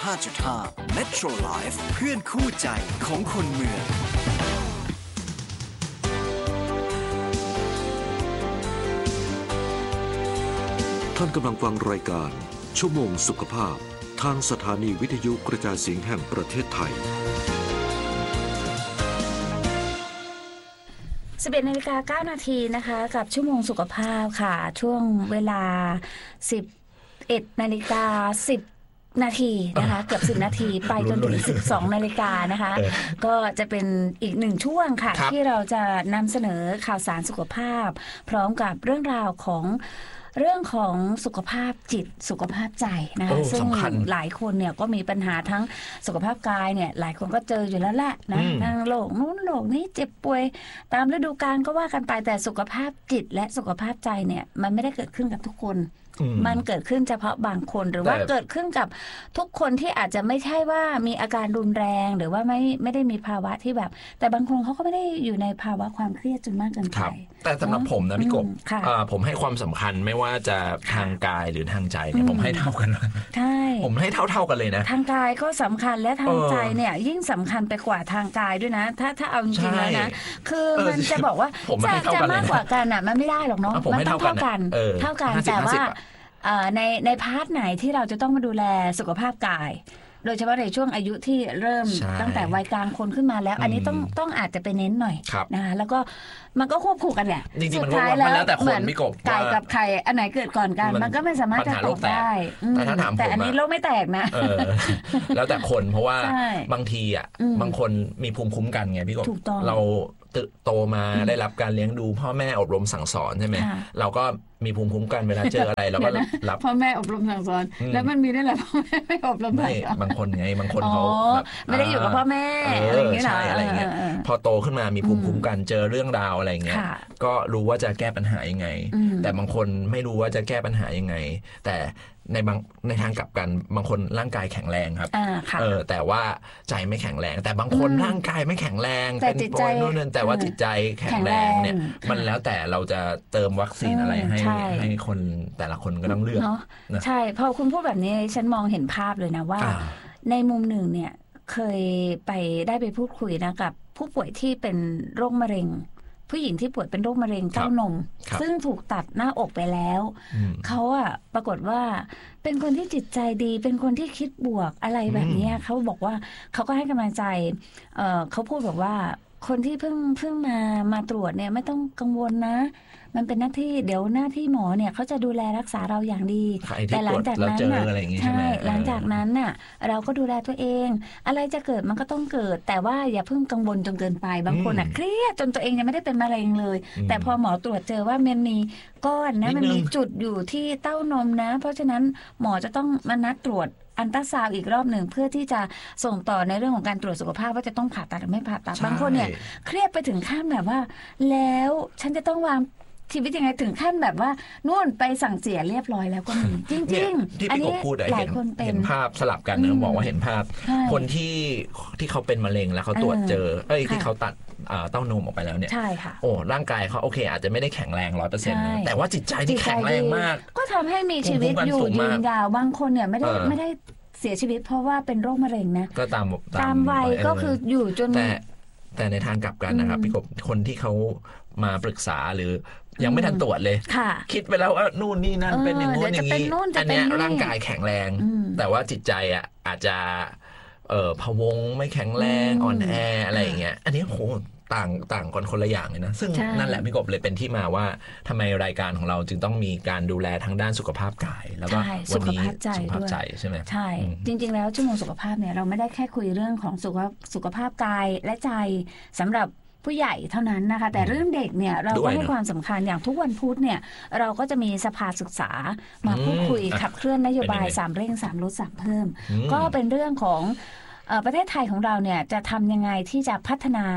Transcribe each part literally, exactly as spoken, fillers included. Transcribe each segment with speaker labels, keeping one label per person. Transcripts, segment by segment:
Speaker 1: ห้าจุดห้า Metro Life เพื่อนคู่ใจของคนเมือง
Speaker 2: ท่านกำลังฟังรายการชั่วโมงสุขภาพทางสถานีวิทยุกระจายเสียงแห่งประเทศไทย
Speaker 3: สิบเอ็ดนาฬิกาเก้านาทีนะคะกับชั่วโมงสุขภาพค่ะช่วงเวลาสิบเอ็ดนาฬิกาสิบนาทีนะคะเกือบสิบนาทีไปจนถึงสิบสองนาฬิกานะคะก็จะเป็นอีกหนึ่งช่วงค่ะที่เราจะนำเสนอข่าวสารสุขภาพพร้อมกับเรื่องราวของเรื่องของสุขภาพจิตสุขภาพใจนะคะซึ่งหลายคนเนี่ยก็มีปัญหาทั้งสุขภาพกายเนี่ยหลายคนก็เจออยู่แล้วแหละนะทั้งโรคนู้นโรคนี้เจ็บป่วยตามฤดูกาลก็ว่ากันไปแต่สุขภาพจิตและสุขภาพใจเนี่ยมันไม่ได้เกิดขึ้นกับทุกคนมันเกิดขึ้นเฉพาะบางคนหรือว่าเกิดขึ้นกับทุกคนที่อาจจะไม่ใช่ว่ามีอาการรุนแรงหรือว่าไม่ไม่ได้มีภาวะที่แบบแต่บางคนเขาก็ไม่ได้อยู่ในภาวะความเครียดจนมากเกินไป
Speaker 4: แต่สำหรับผมนะพี่กบผมให้ความสำคัญไม่ว่าจะทางกายหรือทางใจเนี่ยผมให้เท่ากัน
Speaker 3: ใช่
Speaker 4: ผมให้เท่าเท่ากันเลยนะ
Speaker 3: ทางกายก็สำคัญและทางใจเนี่ยยิ่งสำคัญไปกว่าทางกายด้วยนะถ้าถ้าเอาจริงๆแล้วนะคือมันจะบอกว่าจะจะมากกว่ากันอ่ะมันไม่ได้หรอกเนาะมันต้องเท่ากันเท่ากันแต่ว่าในในพาร์ทไหนที่เราจะต้องมาดูแลสุขภาพกายโดยเฉพาะในช่วงอายุที่เริ่มตั้งแต่วัยกลางคนขึ้นมาแล้วอันนี้ต้องต้องอาจจะไปเน้นหน่อยนะคะแล้วก็มันก็ควบคู่กันแหละ
Speaker 4: สุดท้ายแล้วแต่คนพี่กบ
Speaker 3: กายกับไข่อันไหนเกิดก่อนกันมันก็ไม่สามารถจะตกได้
Speaker 4: แต่ถ้าถามผม
Speaker 3: แต่อันนี้โลกไม่แตกนะ
Speaker 4: แล้วแต่คนเพราะว่าบางทีอ่ะบางคนมีภูมิคุ้มกันไงพี่กบเราโตมาได้รับการเลี้ยงดูพ่อแม่อบรมสั่งสอนใช่ไหมเราก็มีภูมิคุ้มกันเวลาเจออะไรเราก็รับ
Speaker 3: พ่อแม่อบรมสั่งสอนแล้วมันมีได้แหละพ่อแม่ไม่อบรมสั่งสอน
Speaker 4: บางคนไงบางคนเขา
Speaker 3: ไม่ได้อยู่กับพ่อแม่อะไรอย่างเงี้ย
Speaker 4: อะไรเงี้ยพอโตขึ้นมามีภูมิคุ้มกันเจอเรื่องราวอะไรเงี้ยก็รู้ว่าจะแก้ปัญหายังไงแต่บางคนไม่รู้ว่าจะแก้ปัญหายังไงแต่ในบางในทางกลับกันบางคนร่างกายแข็งแรงครับเออแต่ว่าใจไม่แข็งแรงแต่บางคนร่างกายไม่แข็งแรงเป็นป่วยโน่นนั่นแต่ว่าจิตใจแข็งแรงเนี่ยมันแล้วแต่เราจะเติมวัคซีนอะไรให้ให้คนแต่ละคนก็ต้องเลือก
Speaker 3: ใช่พอคุณพูดแบบนี้ฉันมองเห็นภาพเลยนะว่าในมุมหนึ่งเนี่ยเคยไปได้ไปพูดคุยนะกับผู้ป่วยที่เป็นโรคมะเร็งผู้หญิงที่ป่วยเป็นโรคมะเร็งเต้านมซึ่งถูกตัดหน้าอกไปแล้วเขาอะปรากฏว่าเป็นคนที่จิตใจดีเป็นคนที่คิดบวกอะไรแบบนี้เขาบอกว่าเขาก็ให้กำลังใจ เอ่อเขาพูดบอกว่าคนที่เพิ่งเพิ่งมามาตรวจเนี่ยไม่ต้องกังวลนะมันเป็นหน้าที่เดี๋ยวหน้าที่หมอเนี่ยเขาจะดูแลรักษาเราอย่างดีแต่หลังจากนั้นน่ะใช่หลังจากนั้นน่ะเราก็ดูแลตัวเองอะไรจะเกิดมันก็ต้องเกิดแต่ว่าอย่าเพิ่งกังวลจนเกินไปบางคนอ่ะเครียดจนตัวเองยังไม่ได้เป็นมะเร็งเลยแต่พอหมอตรวจเจอว่ามันมีก้อนนะมันมีจุดอยู่ที่เต้านมนะเพราะฉะนั้นหมอจะต้องมานัดตรวจอันตราซาวด์อีกรอบหนึ่งเพื่อที่จะส่งต่อในเรื่องของการตรวจสุขภาพว่าจะต้องผ่าตัดหรือไม่ผ่าตัดบางคนเนี่ยเครียดไปถึงขั้นแบบว่าแล้วฉันจะต้องวางชีวิตยังไงถึงขั้นแบบว่านู่นไปสั่งเสียเรียบร้อยแล้วก็มีจริง
Speaker 4: ๆที่พี่กบพูดหลายคนเห็นภาพสลับกันนะบอกว่าเห็นภาพคนที่ที่เขาเป็นมะเร็งแล้วเขาตรวจเจอเอ้ยที่เขาตัดเต้านมออกไปแล้วเนี่ยโอ้ร่างกายเขาโอเคอาจจะไม่ได้แข็งแรงร้อยเปอร์เซ็นต์แต่ว่าจิตใจที่แข็งแรงมาก
Speaker 3: ก็ทำให้มีชีวิตอยู่ยืนยาวบางคนเนี่ยไม่ได้ไม่ได้เสียชีวิตเพราะว่าเป็นโรคมะเร็งนะ
Speaker 4: ก็ตาม
Speaker 3: ตามวัยก็คืออยู่จน
Speaker 4: แต่แต่ในทางกลับกันนะครับพี่กบคนที่เขามาปรึกษาหรือยังไม่ทันตรวจเลยคิดไปแล้วว่านู่นนี่นั่นเป็นอย่างนู้นอย่างนี้อันนี้ร่างกายแข็งแรงแต่ว่าจิตใจอ่ะอาจจะเอ่อพะวงไม่แข็งแรงอ่อนแออะไรอย่างเงี้ยอันนี้โหต่างต่างกันคนละอย่างเลยนะซึ่งนั่นแหละพี่กบเลยเป็นที่มาว่าทำไมรายการของเราจึงต้องมีการดูแลทางด้านสุขภาพกายแล้วก็วันนี้สุขภาพใจใช่ไหม
Speaker 3: ใช่จริงๆแล้วชั่วโมงสุขภาพเนี่ยเราไม่ได้แค่คุยเรื่องของสุขสุขภาพกายและใจสำหรับผู้ใหญ่เท่านั้นนะคะแต่เรื่องเด็กเนี่ยเราก็ให้ความสำคัญอย่างทุกวันพุธเนี่ยเราก็จะมีสภาศึกษามาพูดคุยขับเคลื่อนนโยบายสามเร่งสามลดสามเพิ่มก็เป็นเรื่องของประเทศไทยของเราเนี่ยจะทำยังไงที่จะพัฒนา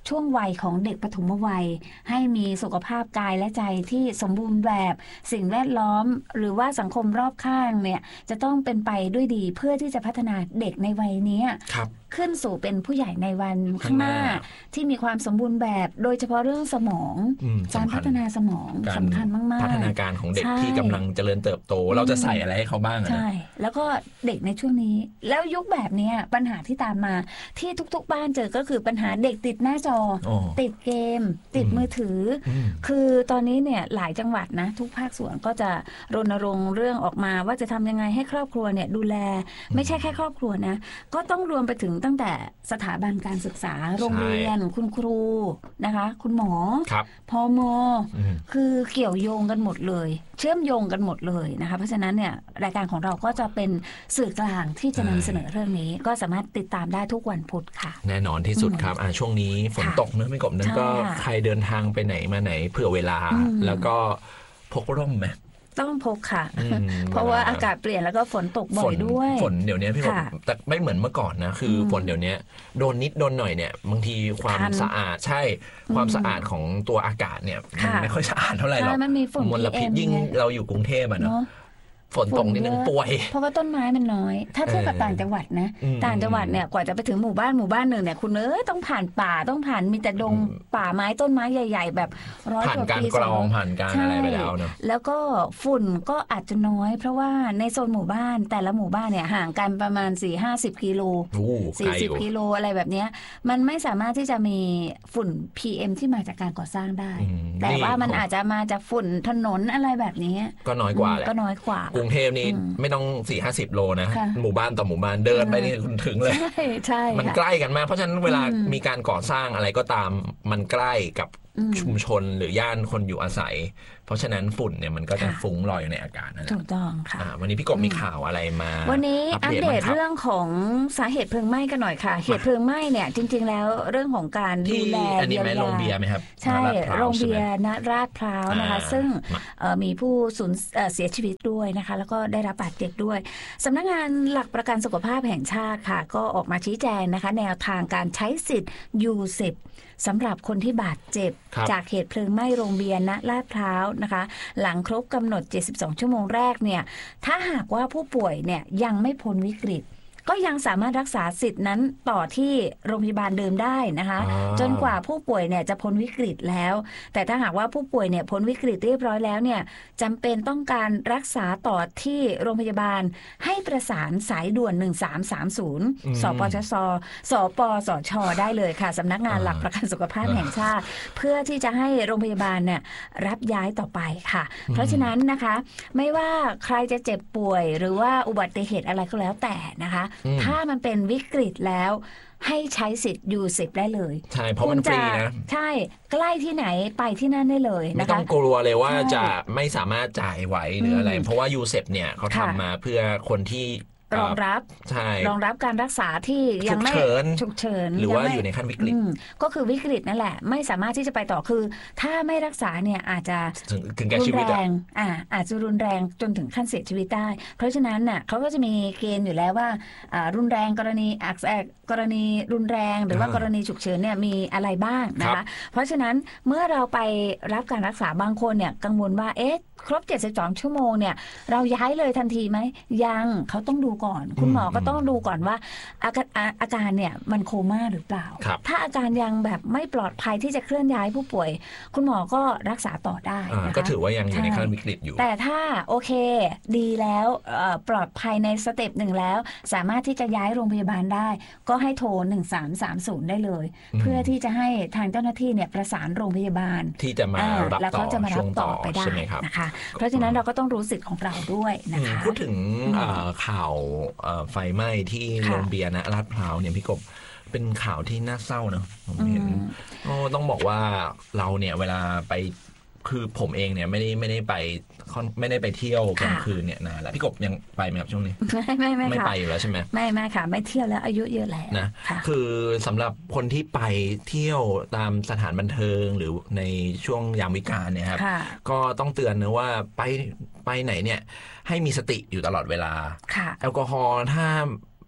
Speaker 3: ช่วงวัยของเด็กปฐมวัยให้มีสุขภาพกายและใจที่สมบูรณ์แบบสิ่งแวดล้อมหรือว่าสังคมรอบข้างเนี่ยจะต้องเป็นไปด้วยดีเพื่อที่จะพัฒนาเด็กในวัยนี้ขึ้นสู่เป็นผู้ใหญ่ในวันข้างหน้าที่มีความสมบูรณ์แบบโดยเฉพาะเรื่องสมองการพัฒนาสมองสำคัญมากๆ
Speaker 4: พัฒนาการของเด็กที่กำลังเจริญเติบโตเราจะใส่อะไรให้เขาบ้าง
Speaker 3: ใช่แล้วก็เด็กในช่วงนี้แล้วยุคแบบนี้ปัญหาที่ตามมาที่ทุกๆบ้านเจอก็คือปัญหาเด็กติดหน้าจอติดเกมติดมือถือคือตอนนี้เนี่ยหลายจังหวัดนะทุกภาคส่วนก็จะรณรงค์เรื่องออกมาว่าจะทำยังไงให้ครอบครัวเนี่ยดูแลไม่ใช่แค่ครอบครัวนะก็ต้องรวมไปถึงตั้งแต่สถาบันการศึกษาโรงเรียนคุณครูนะคะคุณหมอพมคือเกี่ยวโยงกันหมดเลยเชื่อมโยงกันหมดเลยนะคะเพราะฉะนั้นเนี่ยรายการของเราก็จะเป็นสื่อกลางที่จะนำเสนอเรื่องนี้ก็สามารถติดตามได้ทุกวันพุธค่ะ
Speaker 4: แน่นอนที่สุดครับช่วงนี้ฝนตกเนอะไม่กบนั้นก็ใครเดินทางไปไหนมาไหนเผื่อเวลาแล้วก็พกร่มไหม
Speaker 3: ต้องพกค่ะเพราะว่าอากาศเปลี่ยนแล้วก็ฝนตกบ่อยด้วย
Speaker 4: ฝนเดี๋ยวนี้พี่บอกแต่ไม่เหมือนเมื่อก่อนนะคือฝนเดี๋ยวนี้โดนนิดโดนหน่อยเนี่ยบางทีความสะอาดใช่ความสะอาดของตัวอากาศเนี่ยมันไม่ค่อยสะอาดเท่าไหร่หรอกมลพิษยิ่งเราอยู่กรุงเทพอ่ะเนาะฝนตกนิดนึงป่วย
Speaker 3: เพราะว่าต้นไม้มันน้อยถ้าเทียบกับต่างจังหวัดนะต่างจังหวัดเนี่ยกว่าจะไปถึงหมู่บ้านหมู่บ้านหนึ่งเนี่ยคุณเอ้ยต้องผ่านป่าต้องผ่านมีแต่ดงป่าไม้ต้นไม้ใหญ่ๆแบบร้อยกว่าปี
Speaker 4: ผ่านการกรองผ่านการอะไรไปแล้วเนาะ
Speaker 3: แล้วก็ฝุ่นก็อาจจะน้อยเพราะว่าในโซนหมู่บ้านแต่ละหมู่บ้านเนี่ยห่างกันประมาณ สี่ห้าสิบ กิโลสี่สิบกิโลอะไรแบบนี้มันไม่สามารถที่จะมีฝุ่น พี เอ็ม ที่มาจากการก่อสร้างได้แต่ว่ามันอาจจะมาจากฝุ่นถนนอะไรแบบนี้
Speaker 4: ก็น้อยกว่าแหละ
Speaker 3: ก็น้อยกว่าก
Speaker 4: รุงเทพนี่ไม่ต้อง สี่ห้าสิบ โลนะหมู่บ้านต่อหมู่บ้านเดินไปนี่คุณถึงเลย
Speaker 3: ใช่ใช่
Speaker 4: มันใกล้กันมากเพราะฉะนั้นเวลามีการก่อสร้างอะไรก็ตามมันใกล้กับชุมชนหรือย่านคนอยู่อาศัยเพราะฉะนั้นฝุ่นเนี่ยมันก็จะฟุ้งลอยอยู่ในอากาศนั่นแหละ
Speaker 3: ถูกต้องค่ะ
Speaker 4: วันนี้พี่กบมีข่าวอะไรมา
Speaker 3: วันนี้อัปเดตเรื่องของสาเหตุเพลิงไหม้กันหน่อยค่ะเหตุเพลิงไหม้เนี่ยจริงๆแล้วเรื่องของการดูแล
Speaker 4: อันนี้ไหมโรงเบียร์ไหมครับ
Speaker 3: ใช่โรงเบียร์ณลาดพร้าวนะคะซึ่งมีผู้สูญเสียชีวิตด้วยนะคะแล้วก็ได้รับบาดเจ็บด้วยสำนักงานหลักประกันสุขภาพแห่งชาติค่ะก็ออกมาชี้แจงนะคะแนวทางการใช้สิทธิ์ ยู สิบสำหรับคนที่บาดเจ็บจากเหตุเพลิงไหม้โรงเบียร์ณลาดพร้าวนะคะหลังครบกำหนดเจ็ดสิบสองชั่วโมงแรกเนี่ยถ้าหากว่าผู้ป่วยเนี่ยยังไม่พ้นวิกฤตก็ยังสามารถรักษาสิทธินั้นต่อที่โรงพยาบาลเดิมได้นะคะจนกว่าผู้ป่วยเนี่ยจะพ้นวิกฤตแล้วแต่ถ้าหากว่าผู้ป่วยเนี่ยพ้นวิกฤตเรียบร้อยแล้วเนี่ยจำเป็นต้องการรักษาต่อที่โรงพยาบาลให้ประสานสายด่วนหนึ่งสามสามศูนย์สปชสสปสชได้เลยค่ะสำนักงานหลักประกันสุขภาพแห่งชาติเพื่อที่จะให้โรงพยาบาลเนี่ยรับย้ายต่อไปค่ะเพราะฉะนั้นนะคะไม่ว่าใครจะเจ็บป่วยหรือว่าอุบัติเหตุอะไรก็แล้วแต่นะคะถ้ามันเป็นวิกฤตแล้วให้ใช้สิทธิ์ ยู สิบ ได้เลย
Speaker 4: ใช่เพราะมันฟรีนะ
Speaker 3: ใช่ใกล้ที่ไหนไปที่นั่นได้เลยนะคะ
Speaker 4: ไม่ต้องกลัวเลยว่าจะไม่สามารถจ่ายไหวหรืออะไรเพราะว่า ยู สิบ เนี่ยเขาทำมาเพื่อคนที่
Speaker 3: รองรับรองรับการรักษาที่ยังไม่ฉุกเฉิน
Speaker 4: หรือว่าอยู่ในขั้นวิกฤต
Speaker 3: ก็คือวิกฤตนั่นแหละไม่สามารถที่จะไปต่อคือถ้าไม่รักษาเนี่ยอาจจะ
Speaker 4: รุน
Speaker 3: แรงอ่าอาจจะรุนแรงจนถึงขั้นเสียชีวิตได้เพราะฉะนั้นน่ะเขาก็จะมีเกณฑ์อยู่แล้วว่ารุนแรงกรณีอักเสบกรณีรุนแรงหรือว่ากรณีฉุกเฉินเนี่ยมีอะไรบ้างนะคะเพราะฉะนั้นเมื่อเราไปรับการรักษาบางคนเนี่ยกังวลว่าเอ๊ะครบเจ็ดสิบสองชั่วโมงเนี่ยเราย้ายเลยทันทีไหมยังเขาต้องดูก่อนคุณหมอก็ต้องดูก่อนว่าอาการอาการเนี่ยมันโคม่าหรือเปล่าถ้าอาการยังแบบไม่ปลอดภัยที่จะเคลื่อนย้ายผู้ป่วยคุณหมอก็รักษาต่อได้นะคะ
Speaker 4: ก็ถือว่ายังอยู่ในขั้นวิกฤตอยู่
Speaker 3: แต่ถ้าโอเคดีแล้วปลอดภัยในสเต็ปหนึ่งแล้วสามารถที่จะย้ายโรงพยาบาลได้ก็ให้โทรหนึ่งสามสามศูนย์ได้เลยเพื่อที่จะให้ทางเจ้าหน้าที่เนี่ยประสานโรงพยาบาล
Speaker 4: ที่จะมารับต่อแล้วก็
Speaker 3: จะมารับต่อไปได้นะคะเพราะฉะนั้นเราก็ต้องรู้สิทธิ์ของเราด้วยนะคะ
Speaker 4: พูดถึงข่าวไฟไหม้ที่โรงเบียร์นะลาดพร้าวเนี่ยพี่กบเป็นข่าวที่น่าเศร้าเนอะผมเห็นต้องบอกว่าเราเนี่ยเวลาไปคือผมเองเนี่ยไม่ได้ไม่ได้ไปไม่ได้ไปเที่ยวกลางคืนเนี่ยนานแล้วพี่กบยังไปไหมครับช่วงนี้
Speaker 3: ไม่ไม่ไม่
Speaker 4: ไม่ไปอยู่แล้วใช่ไหม
Speaker 3: ไม่ไม่ค่ะไม่เที่ยวแล้วอายุเยอะแล้ว
Speaker 4: นะคือสำหรับคนที่ไปเที่ยวตามสถานบันเทิงหรือในช่วงยามวิกาลเนี่ยครับก็ต้องเตือนนะว่าไปไปไหนเนี่ยให้มีสติอยู่ตลอดเวลาแอลกอฮอล์ถ้า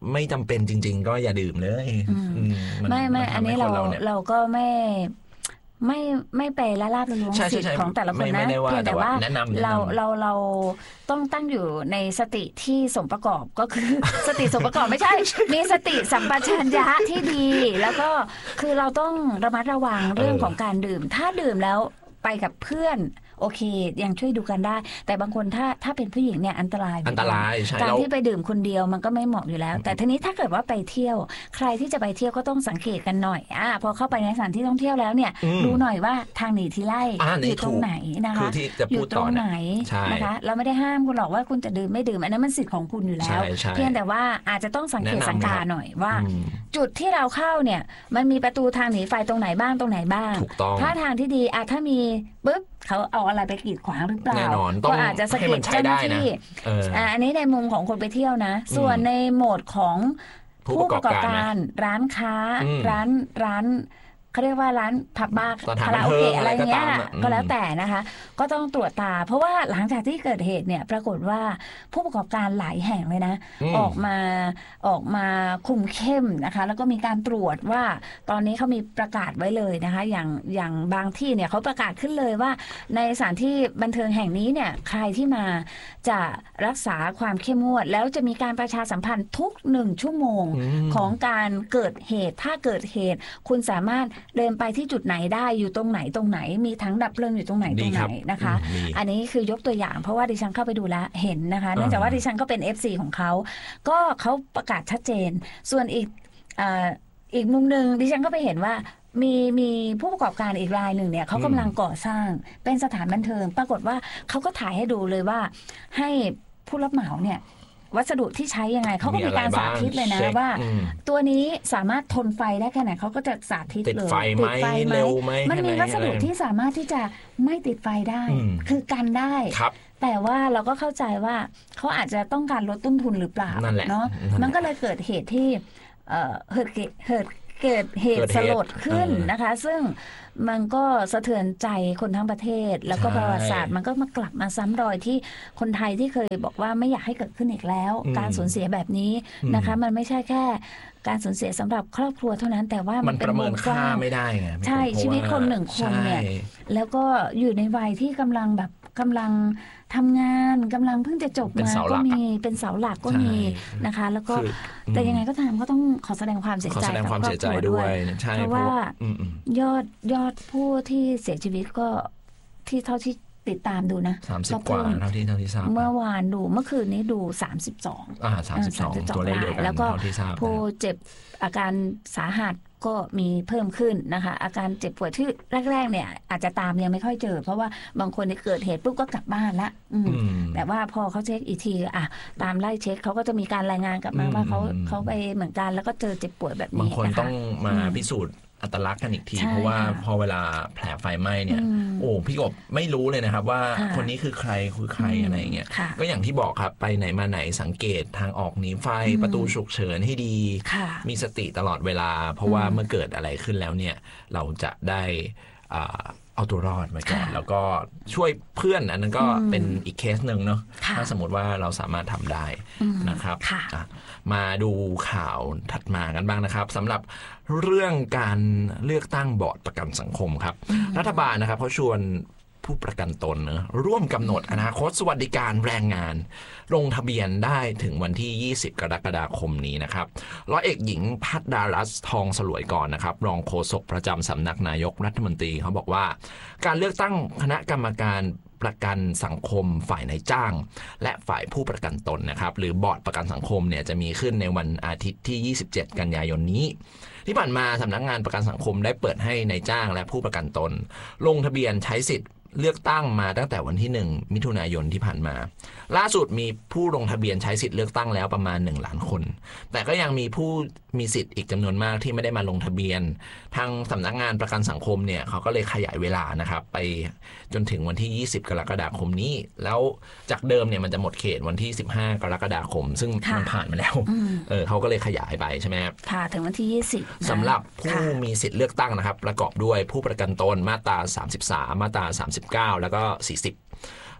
Speaker 4: ไม่จำเป็นจริงๆก็อย่าดื่มเลย
Speaker 3: ไม่ไม่อันนี้เราเราก็ไม่ไม่ไม่ไปละลาบละล้วงสิทธิ์ของแต่ละคนนะเพียงแต่ว่าเราเราเราต้องตั้งอยู่ในสติที่สมประกอบก็คือสติสมประกอบไม่ใช่มีสติสัมปชัญญะที่ดีแล้วก็คือเราต้องระมัดระวังเรื่องของการดื่มถ้าดื่มแล้วไปกับเพื่อนโอเคยังช่วยดูกันได้แต่บางคนถ้าถ้าเป็นผู้หญิงเนี่ยอันตราย
Speaker 4: อันตรายใช่
Speaker 3: การที่ไปดื่มคนเดียวมันก็ไม่เหมาะอยู่แล้วแต่ทีนี้ถ้าเกิดว่าไปเที่ยวใครที่จะไปเที่ยวก็ต้องสังเกตกันหน่อยอ่าพอเข้าไปในสถานที่ท่องเที่ยวแล้วเนี่ยดูหน่อยว่าทางหนีทีไล่อยู่ตรงไหนนะคะอยู่ตรงไหนนะคะเราไม่ได้ห้ามคุณหรอกว่าคุณจะดื่มไม่ดื่มอันนั้นมันสิทธิ์ของคุณอยู่แล้วเพียงแต่ว่าอาจจะต้องสังเกตสังกาหน่อยว่าจุดที่เราเข้าเนี่ยมันมีประตูทางหนีไฟตรงไหนบ้างตรงไหนบ้างถ้าทางที่ดีอ่ะถ้ามีปุ๊บเขาเอาอะไรไปกีดขวางหรือเปล่าก็อาจจะสะกิดเจ้าหน้าที่อันนี้ในมุมของคนไปเที่ยวนะส่วนในโหมดของผู้ประกอบการร้านค้าร้านร้านเขาเรียกว่าร้านผับบาร์คาราโอเกะอะไรเงี้ยก็แล้วแต่นะคะก็ต้องตรวจตาเพราะว่าหลังจากที่เกิดเหตุเนี่ยปรากฏว่าผู้ประกอบการหลายแห่งเลยนะออกมาออกมาคุมเข้มนะคะแล้วก็มีการตรวจว่าตอนนี้เขามีประกาศไว้เลยนะคะอย่างอย่างบางที่เนี่ยเขาประกาศขึ้นเลยว่าในสถานที่บันเทิงแห่งนี้เนี่ยใครที่มาจะรักษาความเข้มงวดแล้วจะมีการประชาสัมพันธ์ทุกหนึ่งชั่วโมงของการเกิดเหตุถ้าเกิดเหตุคุณสามารถเดินไปที่จุดไหนได้อยู่ตรงไหนตรงไหนมีถังดับเพลิงอยู่ตรงไหนตรงไหนนะคะอันนี้คือยกตัวอย่างเพราะว่าดิฉันเข้าไปดูแลเห็นนะคะเนื่องจากว่าดิฉันก็เป็น เอฟ ซี ของเขาก็เขาประกาศชัดเจนส่วนอีกอีกมุมนึงดิฉันก็ไปเห็นว่ามีมีผู้ประกอบการอีกรายหนึ่งเนี่ยเขากำลังก่อสร้างเป็นสถานบันเทิงปรากฏว่าเขาก็ถ่ายให้ดูเลยว่าให้ผู้รับเหมาเนี่ยวัสดุที่ใช้ยังไงเขาก็มีการสาธิตเลยนะว่าตัวนี้สามารถทนไฟได้แค่ไหนเขาก็จะสาธิตเลย
Speaker 4: ติดไฟไหมเร็วไหม
Speaker 3: มันมีวัสดุที่สามารถที่จะไม่ติดไฟได้คือกันได้แต่ว่าเราก็เข้าใจว่าเขาอาจจะต้องการลดต้นทุนหรือเปล่าเนาะมันก็เลยเกิดเหตุที่เอ่อเกิดเกิดเกิดเหตุสลดขึ้นนะคะซึ่งมันก็สะเทือนใจคนทั้งประเทศแล้วก็ประวัติศาสตร์มันก็มากลับมาซ้ำรอยที่คนไทยที่เคยบอกว่าไม่อยากให้เกิดขึ้นอีกแล้วการสูญเสียแบบนี้นะคะมันไม่ใช่แค่การสูญเสียสำหรับครอบครัวเท่านั้นแต่ว่ามันเป็นวงกว้าง
Speaker 4: ไม่ได้ไง
Speaker 3: ใช่ชีวิตคนหนึ่งคนเนี่ยแล้วก็อยู่ในวัยที่กำลังแบบกำลังทำงานกำลังเพิ่งจะจบมาก็มีเป็นเสาหลักก็มีนะคะแล้วก็แต่ยังไงก็ตามก็ต้องขอแสดงความเสียใจกับครอบครัวด้วยเพราะว่ายอดยอดผู้ที่เสียชีวิตก็ที่เท่าที่ติดตามดูนะ
Speaker 4: สามสิบกว่าเท่าที่เท่าที่ทราบ
Speaker 3: เมื่อวานดูเมื่อคืนนี้ดูสามสิบสอง
Speaker 4: อ่าสามสิบสองตัวเลขเดียวกัน
Speaker 3: แล้วก็ผู้เจ็บอาการสาหัสก็มีเพิ่มขึ้นนะคะอาการเจ็บป่วยที่แรกๆเนี่ยอาจจะตามยังไม่ค่อยเจอเพราะว่าบางคนเกิดเหตุปุ๊บก็กลับบ้านละแต่ว่าพอเขาเช็คอีกทีอ่ะตามไล่เช็คเขาก็จะมีการรายงานกลับมาว่าเขาเขาไปเหมือนกันแล้วก็เจอเจ็บป่วยแบบนี้
Speaker 4: บางคนต้องมาพิสูจน์อัตลักษณ์กันอีกทีเพราะว่าพอเวลาแผลไฟไหม้เนี่ยโอ้พี่กบไม่รู้เลยนะครับว่าคนนี้คือใครคือใครอะไรเงี้ยก็อย่างที่บอกครับไปไหนมาไหนสังเกตทางออกหนีไฟประตูฉุกเฉินให้ดีมีสติตลอดเวลาเพราะว่าเมื่อเกิดอะไรขึ้นแล้วเนี่ยเราจะได้เอาตัวรอดไว้ก่อนแล้วก็ช่วยเพื่อนอันนั้นก็เป็นอีกเคสหนึ่งเนาะถ้าสมมติว่าเราสามารถทำได้นะครับมาดูข่าวถัดมากันบ้างนะครับสำหรับเรื่องการเลือกตั้งบอร์ดประกันสังคมครับรัฐบาลนะครับเขาชวนผู้ประกันตนนะร่วมกำหนดอนาคตสวัสดิการแรงงานลงทะเบียนได้ถึงวันที่ยี่สิบกรกฎาคมนี้นะครับร้อยเอกหญิงภัทรดารัสทองสลวยก่อนนะครับรองโฆษกประจำสำนักนายกรัฐมนตรีเขาบอกว่าการเลือกตั้งคณะกรรมการประกันสังคมฝ่ายนายจ้างและฝ่ายผู้ประกันตนนะครับหรือบอร์ดประกันสังคมเนี่ยจะมีขึ้นในวันอาทิตย์ที่ยี่สิบเจ็ดกันยายนนี้ที่ผ่านมาสำนักงานประกันสังคมได้เปิดให้นายจ้างและผู้ประกันตนลงทะเบียนใช้สิทธิ์เลือกตั้งมาตั้งแต่วันที่หนึ่งมิถุนายนที่ผ่านมาล่าสุดมีผู้ลงทะเบียนใช้สิทธิ์เลือกตั้งแล้วประมาณหนึ่งล้านคนแต่ก็ยังมีผู้มีสิทธิ์อีกจำนวนมากที่ไม่ได้มาลงทะเบียนทางสำนักงานประกันสังคมเนี่ยเขาก็เลยขยายเวลานะครับไปจนถึงวันที่ยี่สิบกรกฎาคมนี้แล้วจากเดิมเนี่ยมันจะหมดเขตวันที่สิบห้ากรกฎาคมซึ่งมันผ่านมาแล้วเออเขาก็เลยขยายไปใช่ไหมครับ
Speaker 3: ค่ะถึงวันที่ยี่สิบ
Speaker 4: สำหรับผู้มีสิทธิ์เลือกตั้งนะครับประกอบด้วยผู้ประกันตนมาตราสามสิบสามมาตราสามสิบเก้าแล้วก็สี่สิบ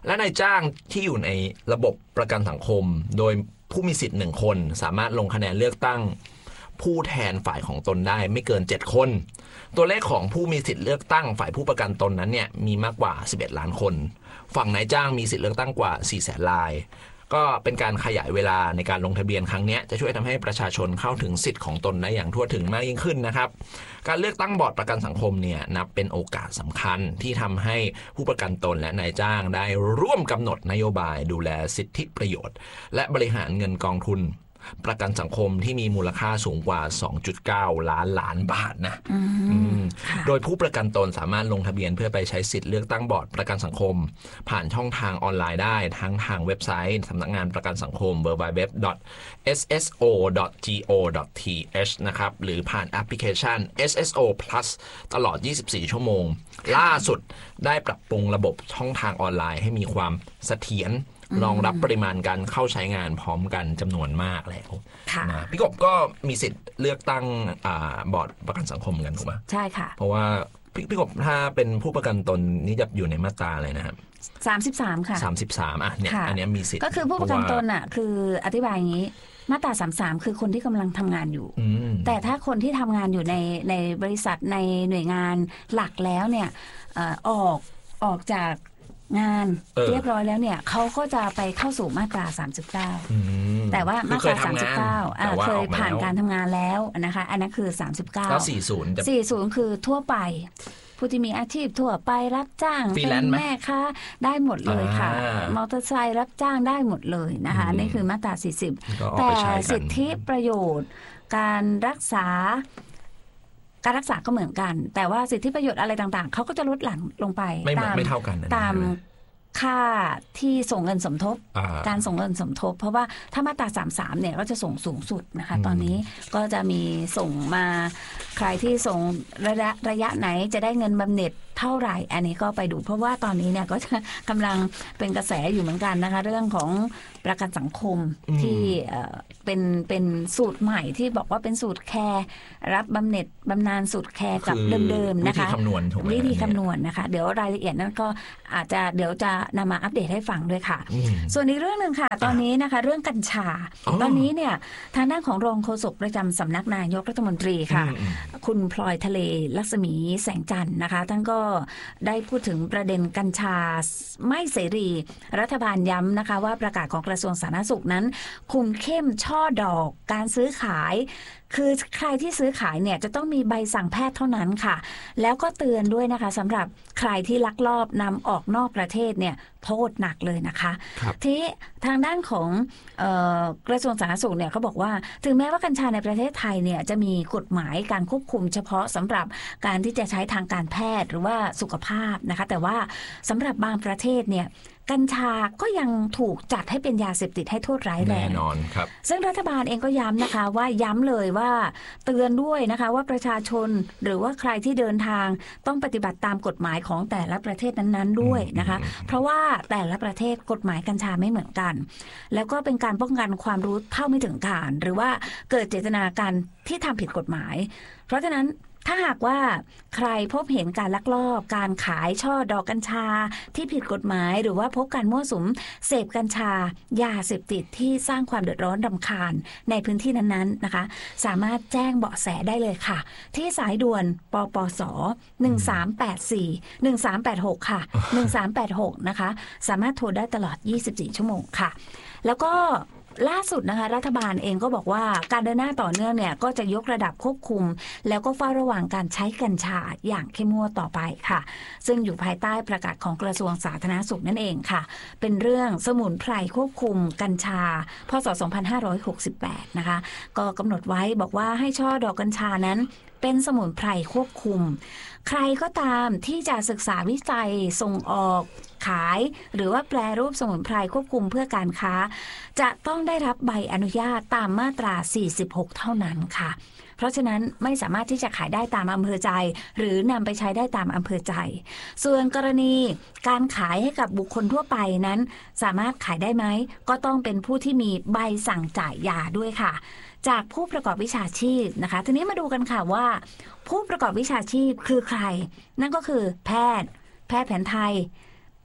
Speaker 4: และนายจ้างที่อยู่ในระบบประกันสังคมโดยผู้มีสิทธิ์หนึ่งคนสามารถลงคะแนนเลือกตั้งผู้แทนฝ่ายของตนได้ไม่เกินเจ็ดคนตัวเลขของผู้มีสิทธิ์เลือกตั้งฝ่ายผู้ประกันตนนั้นเนี่ยมีมากกว่าสิบเอ็ดล้านคนฝั่งนายจ้างมีสิทธิ์เลือกตั้งกว่าสี่แสนรายก็เป็นการขยายเวลาในการลงทะเบียนครั้งนี้จะช่วยทำให้ประชาชนเข้าถึงสิทธิ์ของตนได้อย่างทั่วถึงมากยิ่งขึ้นนะครับการเลือกตั้งบอร์ดประกันสังคมเนี่ยนับเป็นโอกาสสำคัญที่ทำให้ผู้ประกันตนและนายจ้างได้ร่วมกำหนดนโยบายดูแลสิทธิประโยชน์และบริหารเงินกองทุนประกันสังคมที่มีมูลค่าสูงกว่า สองจุดเก้า ล้านล้านบาทนะโดยผู้ประกันตนสามารถลงทะเบียนเพื่อไปใช้สิทธิ์เลือกตั้งบอร์ดประกันสังคมผ่านช่องทางออนไลน์ได้ทั้งทางเว็บไซต์สำนักงานประกันสังคม ดับเบิลยู ดับเบิลยู ดับเบิลยู ดอท เอส เอส โอ ดอท จี โอ ดอท ที เอช นะครับหรือผ่านแอปพลิเคชัน เอส เอส โอ Plus ตลอดยี่สิบสี่ชั่วโมงล่าสุดได้ปรับปรุงระบบช่องทางออนไลน์ให้มีความเสถียรรองรับปริมาณการเข้าใช้งานพร้อมกันจำนวนมากแล้วนะพี่กบก็มีสิทธิ์เลือกตั้งบอร์ดประกันสังคมกันถูกไหม
Speaker 3: ใช่ค่ะ
Speaker 4: เพราะว่าพี่พี่กบถ้าเป็นผู้ประกันตนนี่จะอยู่ในมาตราอะไรนะครับ
Speaker 3: สามสิบสามค่ะ
Speaker 4: สามสิบสามอ่ะเนี่ยอันนี้มีสิทธิ์
Speaker 3: ก็คือผู้ประกันตนอ่ะคืออธิบายอย่างนี้มาตราสามสิบสามคือคนที่กำลังทำงานอยู่แต่ถ้าคนที่ทำงานอยู่ในในบริษัทในหน่วยงานหลักแล้วเนี่ยออกออกจากงานเรียบร้อยแล้วเนี่ยเขาก็จะไปเข้าสู่มาตราสามสิบเก้าแต่ว่ามาตราสามสิบเก้าเคยผ่านการทำงานแล้วนะคะอันนั้นคือสามสิบเก้า
Speaker 4: แล้วสี่สิบ
Speaker 3: สี่สิบคือทั่วไปผู้ที่มีอาชีพทั่วไปรับจ้างเป็นแม่ค้าได้หมดเลยค่ะมอเตอร์ไซค์รับจ้างได้หมดเลยนะคะนี่คือมาตราสี่สิบแต่สิทธิประโยชน์การรักษาการรักษาก็เหมือนกันแต่ว่าสิทธิประโยชน์อะไรต่างๆเขาก็จะลดหลั่นลงไป
Speaker 4: ไม่ไม่เท่ากัน
Speaker 3: ตามค่าที่ส่งเงินสมทบการส่งเงินสมทบเพราะว่าถ้ามาตราสามสิบสามเนี่ยก็จะส่งสูงสุดนะคะตอนนี้ก็จะมีส่งมาใครที่ส่งระยะระยะไหนจะได้เงินบำเหน็จเท่าไหร่อันนี้ก็ไปดูเพราะว่าตอนนี้เนี่ยก็จะกำลังเป็นกระแสอยู่เหมือนกันนะคะเรื่องของประกันสังคมที่เป็นเป็นสูตรใหม่ที่บอกว่าเป็นสูตรแคร์รับบำเหน็จบำนาญสูตรแคร์กับเดิมๆนะคะวิธี
Speaker 4: คำนวณถูกไหม
Speaker 3: วิธีคำนวณนะคะเดี๋ยวรายละเอียดนั้นก็อาจจะเดี๋ยวจะนำมาอัปเดตให้ฟังด้วยค่ะส่วนอีกเรื่องนึงค่ะตอนนี้นะคะเรื่องกัญชาตอนนี้เนี่ยทางด้านของรองโฆษกประจำสำนักนายกรัฐมนตรีค่ะคุณพลอยทะเลลักษมีแสงจันทร์นะคะท่านก็ได้พูดถึงประเด็นกัญชาไม่เสรีรัฐบาลย้ำนะคะว่าประกาศของกระทรวงสาธารณสุขนั้นคุมเข้มช่อดอกการซื้อขายคือใครที่ซื้อขายเนี่ยจะต้องมีใบสั่งแพทย์เท่านั้นค่ะแล้วก็เตือนด้วยนะคะสำหรับใครที่ลักลอบนำออกนอกประเทศเนี่ยโทษหนักเลยนะคะที่ทางด้านของเอ่อกระทรวงสาธารณสุขเนี่ยเขาบอกว่าถึงแม้ว่ากัญชาในประเทศไทยเนี่ยจะมีกฎหมายการควบคุมเฉพาะสำหรับการที่จะใช้ทางการแพทย์หรือว่าสุขภาพนะคะแต่ว่าสำหรับบางประเทศเนี่ยกัญชาก็ยังถูกจัดให้เป็นยาเสพติดให้โทษร้ายแรง
Speaker 4: แน่นอนครับ
Speaker 3: ซึ่งรัฐบาลเองก็ย้ำนะคะว่าย้ำเลยว่าเตือนด้วยนะคะว่าประชาชนหรือว่าใครที่เดินทางต้องปฏิบัติตามกฎหมายของแต่ละประเทศนั้นๆด้วยนะคะเพราะว่าแต่ละประเทศกฎหมายกัญชาไม่เหมือนกันแล้วก็เป็นการป้องกันความรู้เท่าไม่ถึงการหรือว่าเกิดเจตนาการที่ทำผิดกฎหมายเพราะฉะนั้นถ้าหากว่าใครพบเห็นการลักลอบการขายช่อดอกกัญชาที่ผิดกฎหมายหรือว่าพบการมั่วสุมเสพกัญชายาเสพติดที่สร้างความเดือดร้อนรำคาญในพื้นที่นั้นๆนะคะสามารถแจ้งเบาะแสได้เลยค่ะที่สายด่วนปปสหนึ่งสามแปดสี่ หนึ่งสามแปดหกค่ะหนึ่งสามแปดหกนะคะสามารถโทรได้ตลอดยี่สิบสี่ชั่วโมงค่ะแล้วก็ล่าสุดนะคะรัฐบาลเองก็บอกว่าการเดินหน้าต่อเนื่องเนี่ยก็จะยกระดับควบคุมแล้วก็เฝ้าระวังการใช้กัญชาอย่างเข้มงวดต่อไปค่ะซึ่งอยู่ภายใต้ประกาศของกระทรวงสาธารณสุขนั่นเองค่ะเป็นเรื่องสมุนไพรควบคุมกัญชาพ.ศ. สองพันห้าร้อยหกสิบแปดนะคะก็กำหนดไว้บอกว่าให้ช่อดอกกัญชานั้นเป็นสมุนไพรควบคุมใครก็ตามที่จะศึกษาวิจัยส่งออกขายหรือว่าแปรรูปสมุนไพรควบคุมเพื่อการค้าจะต้องได้รับใบอนุญาตตามมาตราสี่สิบหกเท่านั้นค่ะเพราะฉะนั้นไม่สามารถที่จะขายได้ตามอำเภอใจหรือนำไปใช้ได้ตามอำเภอใจส่วนกรณีการขายให้กับบุคคลทั่วไปนั้นสามารถขายได้ไหมก็ต้องเป็นผู้ที่มีใบสั่งจ่ายยาด้วยค่ะจากผู้ประกอบวิชาชีพนะคะทีนี้มาดูกันค่ะว่าผู้ประกอบวิชาชีพคือใครนั่นก็คือแพทย์แพทย์แผนไทย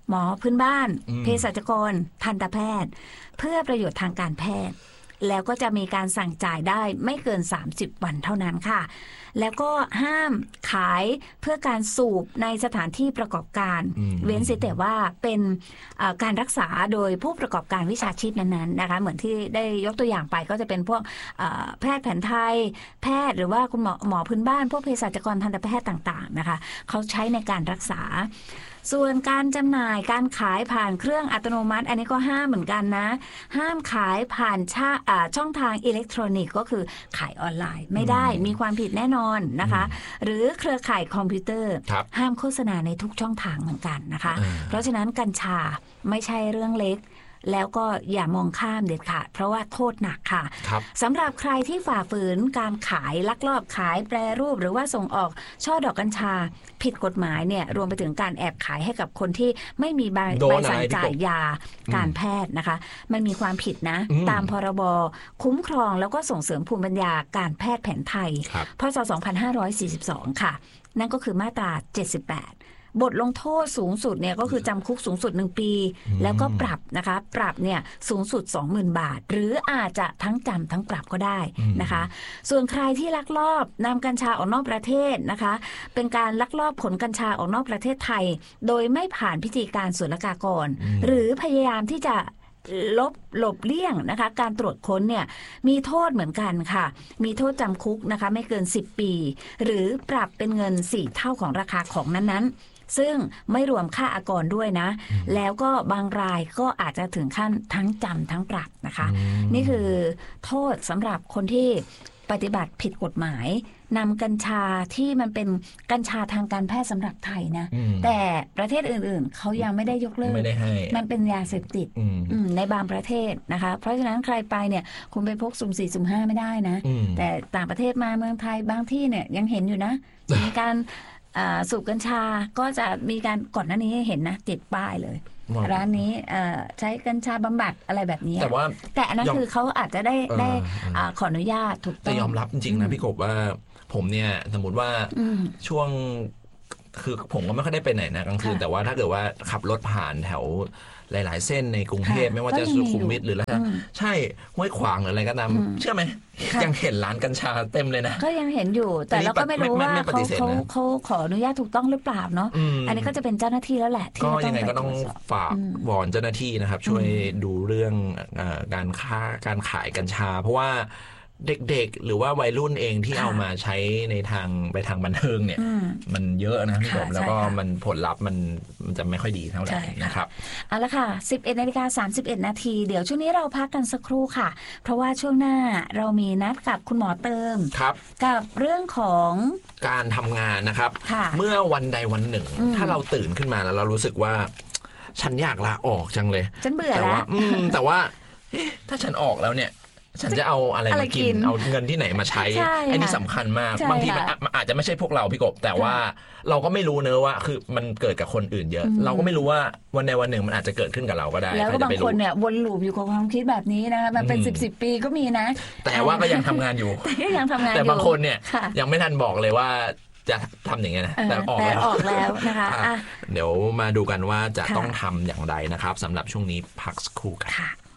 Speaker 3: หมอพื้นบ้านเภสัชกรทันตแพทย์เพื่อประโยชน์ทางการแพทย์แล้วก็จะมีการสั่งจ่ายได้ไม่เกินสามสิบวันเท่านั้นค่ะแล้วก็ห้ามขายเพื่อการสูบในสถานที่ประกอบการเว้นเสียแต่ว่าเป็นการรักษาโดยผู้ประกอบการวิชาชีพนั้นๆนะคะเหมือนที่ได้ยกตัวอย่างไปก็จะเป็นพวกแพทย์แผนไทยแพทย์หรือว่าคุณหมอหมอพื้นบ้านพวกเภสัชกรทันตแพทย์ต่างๆนะคะเขาใช้ในการรักษาส่วนการจำหน่ายการขายผ่านเครื่องอัตโนมัติอันนี้ก็ห้ามเหมือนกันนะห้ามขายผ่านช่องทางอิเล็กทรอนิกส์ก็คือขายออนไลน์ไม่ได้มีความผิดแน่นอนนะคะหรือเครือข่ายคอมพิวเตอร์ห้ามโฆษณาในทุกช่องทางเหมือนกันนะคะเพราะฉะนั้นกัญชาไม่ใช่เรื่องเล็กแล้วก็อย่ามองข้ามเด็ดขาดเพราะว่าโทษหนักค่ะสำหรับใครที่ฝ่าฝืนการขายลักลอบขายแปรรูปหรือว่าส่งออกช่อดอกกัญชาผิดกฎหมายเนี่ยรวมไปถึงการแอบขายให้กับคนที่ไม่มีใบสั่งจ่ายยาการแพทย์นะคะมันมีความผิดนะตามพรบคุ้มครองแล้วก็ส่งเสริมภูมิปัญญาการแพทย์แผนไทยพ.ศ. สองพันห้าร้อยสี่สิบสองค่ะนั่นก็คือมาตราเจ็ดสิบแปดบทลงโทษสูงสุดเนี่ยก็คือจำคุกสูงสุดหนึ่งปีแล้วก็ปรับนะคะปรับเนี่ยสูงสุด สองหมื่น บาทหรืออาจจะทั้งจำทั้งปรับก็ได้นะคะส่วนใครที่ลักลอบนำกัญชาออกนอกประเทศนะคะเป็นการลักลอบขนกัญชาออกนอกประเทศไทยโดยไม่ผ่านพิธีการศุลกากรหรือพยายามที่จะลบหลบเลี่ยงนะคะการตรวจค้นเนี่ยมีโทษเหมือนกันค่ะมีโทษจำคุกนะคะไม่เกินสิบปีหรือปรับเป็นเงินสี่เท่าของราคาของนั้นๆซึ่งไม่รวมค่าอากรด้วยนะแล้วก็บางรายก็อาจจะถึงขั้นทั้งจำทั้งปรับนะคะนี่คือโทษสำหรับคนที่ปฏิบัติผิดกฎหมายนำกัญชาที่มันเป็นกัญชาทางการแพทย์สำหรับไทยนะแต่ประเทศอื่นๆเขายังไม่ได้ยกเลิกมันเป็นยาเสพติดในบางประเทศนะคะเพราะฉะนั้นใครไปเนี่ยคุณไปพกสุ่มสี่สุ่มห้าไม่ได้นะแต่ต่างประเทศมาเมืองไทยบางที่เนี่ยยังเห็นอยู่นะมีการสูบกัญชาก็จะมีการก่อนหน้านี้เห็นนะติดป้ายเลยร้านนี้ใช้กัญชาบำบัดอะไรแบบนี้แต่ว่าแต่อันนั้นคือเขาอาจจะได้ได้ขออนุญาตถูกต้องแต่
Speaker 4: ยอมรับจริงๆนะพี่กบว่าผมเนี่ยสมมติว่าช่วงคือผมก็ไม่ค่อยได้ไปไหนนะกลางคืนแต่ว่าถ้าเกิดว่าขับรถผ่านแถวหลายๆเส้นในกรุงเทพไม่ว่าจะสุขุมวิทหรืออะไรใช่ห้วยขวางหรืออะไรก็ตามเชื่อไหมยังเห็นร้านกัญชาเต็มเลยนะ
Speaker 3: ก็ยังเห็นอยู่แต่เราก็ไม่รู้ว่าเขาเขาเขาขออนุญาตถูกต้องหรือเปล่าเนาะอันนี้ก็จะเป็นเจ้าหน้าที่แล้วแหละ
Speaker 4: ก็ยังไงก็ต้องฝากวอนเจ้าหน้าที่นะครับช่วยดูเรื่องการค้าการขายกัญชาเพราะว่าเด็กๆหรือว่าวัยรุ่นเองที่เอามาใช้ในทางไปทางบันเทิงเนี่ยมันเยอะนะพี่กบแล้วก็มันผลลัพธ์มันมันจะไม่ค่อยดีเท่าไหร่นะครับ
Speaker 3: เอาละค่ะ สิบเอ็ดนาฬิกาสามสิบเอ็ดนาทีเดี๋ยวช่วงนี้เราพักกันสักครู่ค่ะเพราะว่าช่วงหน้าเรามีนัดกับคุณหมอเติมกับเรื่องของ
Speaker 4: การทำงานนะครับเมื่อวันใดวันหนึ่งถ้าเราตื่นขึ้นมาแล้วเรารู้สึกว่าฉันอยากลาออกจังเลย
Speaker 3: ฉันเบื่อแล้ว
Speaker 4: แต่ว่าถ้าฉันออกแล้วเนี่ยฉันจะเอาอะไรมากินเอาเงินที่ไหนมาใช้อันนี้สำคัญมากบางทีมันอาจจะไม่ใช่พวกเราพี่กบแต่ว่าเราก็ไม่รู้เนอะว่าคือมันเกิดกับคนอื่นเยอะเราก็ไม่รู้ว่าวันในวันหนึ่งมันอาจจะเกิดขึ้นกับเราก็ได้
Speaker 3: แล้วก็บางคนเนี่ยวนลูปอยู่กับความคิดแบบนี้นะคะมันเป็นสิบสิบปีก็มีนะ
Speaker 4: แต่ว่าก็ยังทำงานอยู่
Speaker 3: แต่ยังทำงานอยู่
Speaker 4: แต่บางคนเนี่ยยังไม่ทันบอกเลยว่าจะทำอย่างไงนะแต่ออกแล้ว
Speaker 3: ออกแล้วนะคะ
Speaker 4: เดี๋ยวมาดูกันว่าจะต้องทำอย่างไรนะครับสำหรับช่วงนี้พักสักครู่กัน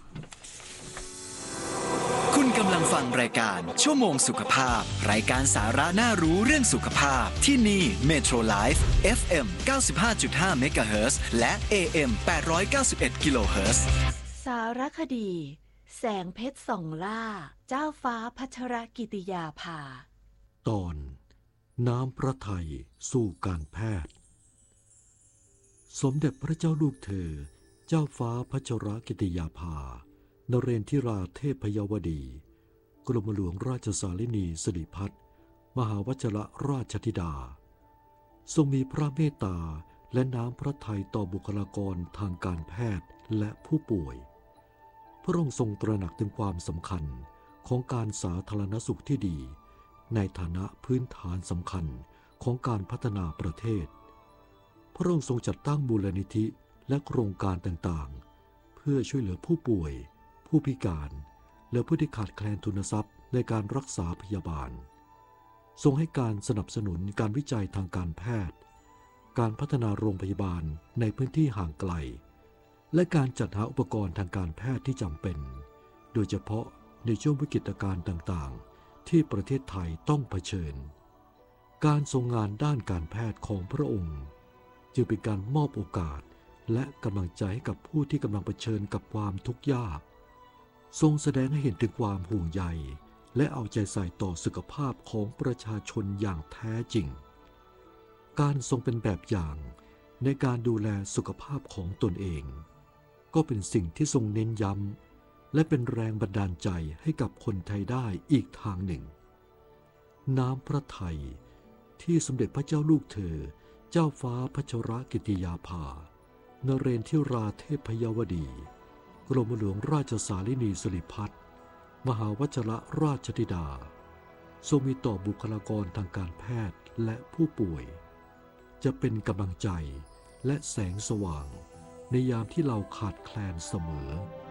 Speaker 1: คุณกำลังฟังรายการชั่วโมงสุขภาพรายการสาระน่ารู้เรื่องสุขภาพที่นี่ Metro Life เอฟ เอ็ม เก้าสิบห้าจุดห้า เมกะเฮิรตซ์และ เอ เอ็ม แปดร้อยเก้าสิบเอ็ด กิโลเฮิรตซ์
Speaker 5: สารคดีแสงเพชรส่องล่าเจ้าฟ้าพัชรกิติยาภา
Speaker 2: ตอนน้ำพระทัยสู่การแพทย์สมเด็จพระเจ้าลูกเธอเจ้าฟ้าพัชรกิติยาภานเรนทิราเทพยวดีกรมหลวงราชสารินีสิริพัฒน์มหาวชิรราชธิดาทรงมีพระเมตตาและน้ำพระทัยต่อบุคลากรทางการแพทย์และผู้ป่วยพระองค์ทรงตระหนักถึงความสำคัญของการสาธารณสุขที่ดีในฐานะพื้นฐานสำคัญของการพัฒนาประเทศพระองค์ทรงจัดตั้งมูลนิธิและโครงการต่างๆเพื่อช่วยเหลือผู้ป่วยผู้พิการและผู้ที่ขาดแคลนทุนทรัพย์ในการรักษาพยาบาลทรงให้การสนับสนุนการวิจัยทางการแพทย์การพัฒนาโรงพยาบาลในพื้นที่ห่างไกลและการจัดหาอุปกรณ์ทางการแพทย์ที่จำเป็นโดยเฉพาะในช่วงวิกฤตการณ์ต่างๆที่ประเทศไทยต้องเผชิญการทรงงานด้านการแพทย์ของพระองค์จึงเป็นการมอบโอกาสและกำลังใจให้กับผู้ที่กำลังเผชิญกับความทุกข์ยากทรงแสดงให้เห็นถึงความห่วงใยและเอาใจใส่ต่อสุขภาพของประชาชนอย่างแท้จริงการทรงเป็นแบบอย่างในการดูแลสุขภาพของตนเองก็เป็นสิ่งที่ทรงเน้นย้ำและเป็นแรงบันดาลใจให้กับคนไทยได้อีกทางหนึ่งน้ำพระทัยที่สมเด็จพระเจ้าลูกเธอเจ้าฟ้าพัชรกิติยาภานเรนทิราเทพยวดีกรมหลวงราชสารินีสิริพัฒน์มหาวชิรราชธิดาทรงมีต่อบุคลากรทางการแพทย์และผู้ป่วยจะเป็นกำลังใจและแสงสว่างในยามที่เราขาดแคลนเสมอ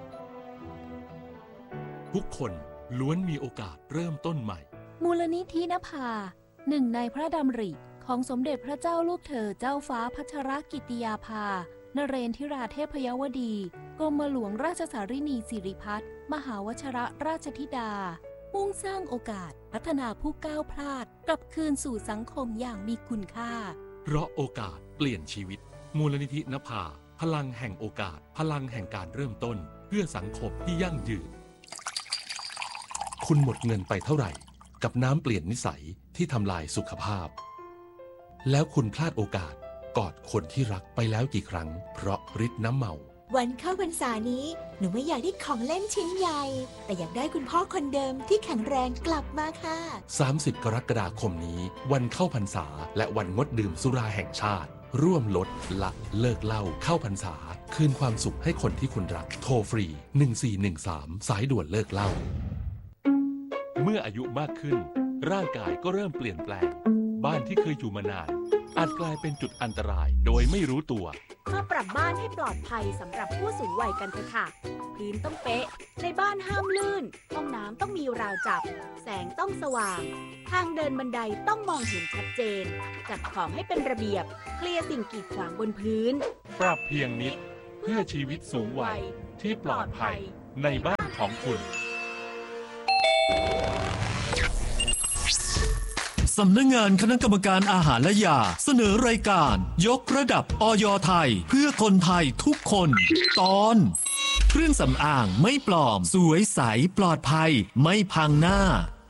Speaker 6: ทุกคนล้วนมีโอกาสเริ่มต้นใหม่
Speaker 7: มูลนิธินภาหนึ่งในพระดำริของสมเด็จพระเจ้าลูกเธอเจ้าฟ้าพัชรกิติยาภานเรนทิราเทพยวดีกรมหลวงราชสารินีสิริพัฒน์มหาวชิรราชธิดามุ่งสร้างโอกาสพัฒนาผู้ก้าวพลาดกลับคืนสู่สังคมอย่างมีคุณค่า
Speaker 6: เพราะโอกาสเปลี่ยนชีวิตมูลนิธินภาพลังแห่งโอกาสพลังแห่งการเริ่มต้นเพื่อสังคมที่ยั่งยืนคุณหมดเงินไปเท่าไหร่กับน้ำเปลี่ยนนิสัยที่ทำลายสุขภาพแล้วคุณพลาดโอกาสกอดคนที่รักไปแล้วกี่ครั้งเพราะฤทธิ์น้ำเมา
Speaker 8: วันเข้าพรรษานี้หนูไม่อยากได้ของเล่นชิ้นใหญ่แต่อยากได้คุณพ่อคนเดิมที่แข็งแรงกลับมาค่ะ
Speaker 6: สามสิบกรกฎาคมนี้วันเข้าพรรษาและวันงดดื่มสุราแห่งชาติร่วมลดละเลิกเหล้าเข้าพรรษาคืนความสุขให้คนที่คุณรักโทรฟรีหนึ่งสี่หนึ่งสามสายด่วนเลิกเหล้าเมื่ออายุมากขึ้นร่างกายก็เริ่มเปลี่ยนแปลงบ้านที่เคยอยู่มานานอาจกลายเป็นจุดอันตรายโดยไม่รู้ตัว
Speaker 9: มาปรับบ้านให้ปลอดภัยสำหรับผู้สูงวัยกันเถอะค่ะพื้นต้องเป๊ะในบ้านห้ามลื่นห้องน้ำต้องมีราวจับแสงต้องสว่างทางเดินบันไดต้องมองเห็นชัดเจนจัดของให้เป็นระเบียบเคลียร์สิ่งกีดขวางบนพื้น
Speaker 6: ปรับเพียงนิดเพื่อชีวิตสูงวัยที่ปลอดภัยในบ้านของคุณ
Speaker 10: สำนักงานคณะกรรมการอาหารและยาเสนอรายการยกระดับอย.ไทยเพื่อคนไทยทุกคนตอนเครื่องสำอางไม่ปลอมสวยใสปลอดภัยไม่พังหน้า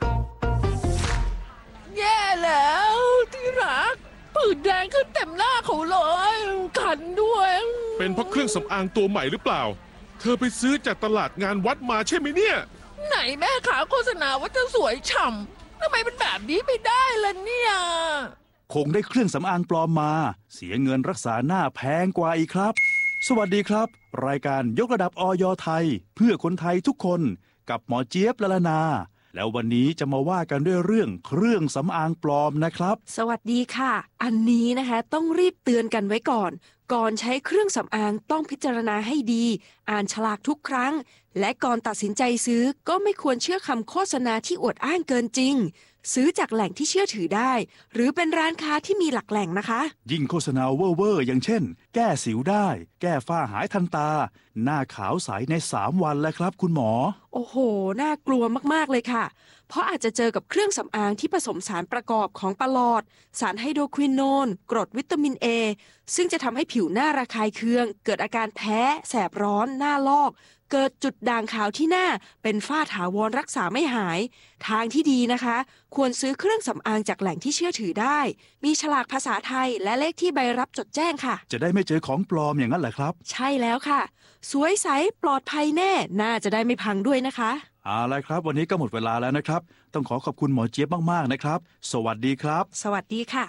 Speaker 11: แย่แล้วที่รักผื่นแดงขึ้นเต็มหน้าเขาเลยคันด้วย
Speaker 12: เป็นเพราะเครื่องสำอางตัวใหม่หรือเปล่าเธอไปซื้อจากตลาดงานวัดมาใช่ไหมเนี่ย
Speaker 11: ไหนแม่ขาโฆษณาว่าจะสวยฉ่ำทำไมเป็นแบบนี้ไม่ได้ล่ะเนี่ย
Speaker 13: คงได้เครื่องสำอางปลอมมาเสียเงินรักษาหน้าแพงกว่าอีกครับสวัสดีครับรายการยกระดับอย.ไทยเพื่อคนไทยทุกคนกับหมอเจี๊ยบละลานาแล้ววันนี้จะมาว่ากันด้วยเรื่องเครื่องสำอางปลอมนะครับ
Speaker 14: สวัสดีค่ะอันนี้นะคะต้องรีบเตือนกันไว้ก่อนก่อนใช้เครื่องสำอางต้องพิจารณาให้ดีอ่านฉลากทุกครั้งและก่อนตัดสินใจซื้อก็ไม่ควรเชื่อคำโฆษณาที่อวดอ้างเกินจริงซื้อจากแหล่งที่เชื่อถือได้หรือเป็นร้านค้าที่มีหลักแหล่งนะคะ
Speaker 13: ยิ่งโฆษณาเว่อร์ๆอย่างเช่นแก้สิวได้แก้ฝ้าหายทันตาหน้าขาวใสในสามวันแล้วครับคุณหมอ
Speaker 14: โอ้โหน่ากลัวมากๆเลยค่ะเพราะอาจจะเจอกับเครื่องสำอางที่ผสมสารประกอบของปลอดสารไฮโดรควินโนนกรดวิตามิน A ซึ่งจะทำให้ผิวหน้าระคายเคืองเกิดอาการแพ้แสบร้อนหน้าลอกเกิดจุดด่างขาวที่หน้าเป็นฝ้าถาวรรักษาไม่หายทางที่ดีนะคะควรซื้อเครื่องสำอางจากแหล่งที่เชื่อถือได้มีฉลากภาษาไทยและเลขที่ใบรับจดแจ้งค่ะ
Speaker 13: จะได้ไม่เจอของปลอมอย่างนั้นแหละครับ
Speaker 14: ใช่แล้วค่ะสวยใสปลอดภัยแน่น่าจะได้ไม่พังด้วยนะคะ
Speaker 13: เอาละครับวันนี้ก็หมดเวลาแล้วนะครับต้องขอขอบคุณหมอเจี๊ยบมากๆนะครับสวัสดีครับ
Speaker 14: สวัสดีค่ะ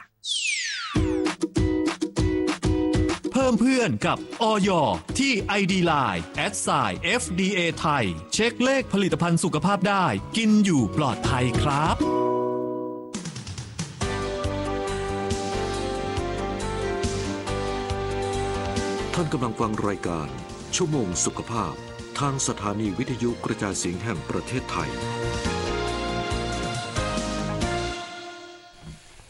Speaker 10: เพิ่มเพื่อนกับอย.ที่ ไอ ดี ไลน์ แอท ไซน์ เอฟ ดี เอ ไทยเช็คเลขผลิตภัณฑ์สุขภาพได้กินอยู่ปลอดภัยครับ
Speaker 2: ท่านกำลังฟังรายการชั่วโมงสุขภาพทางสถานีวิทยุกระจายเสียงแห่งประเทศไทย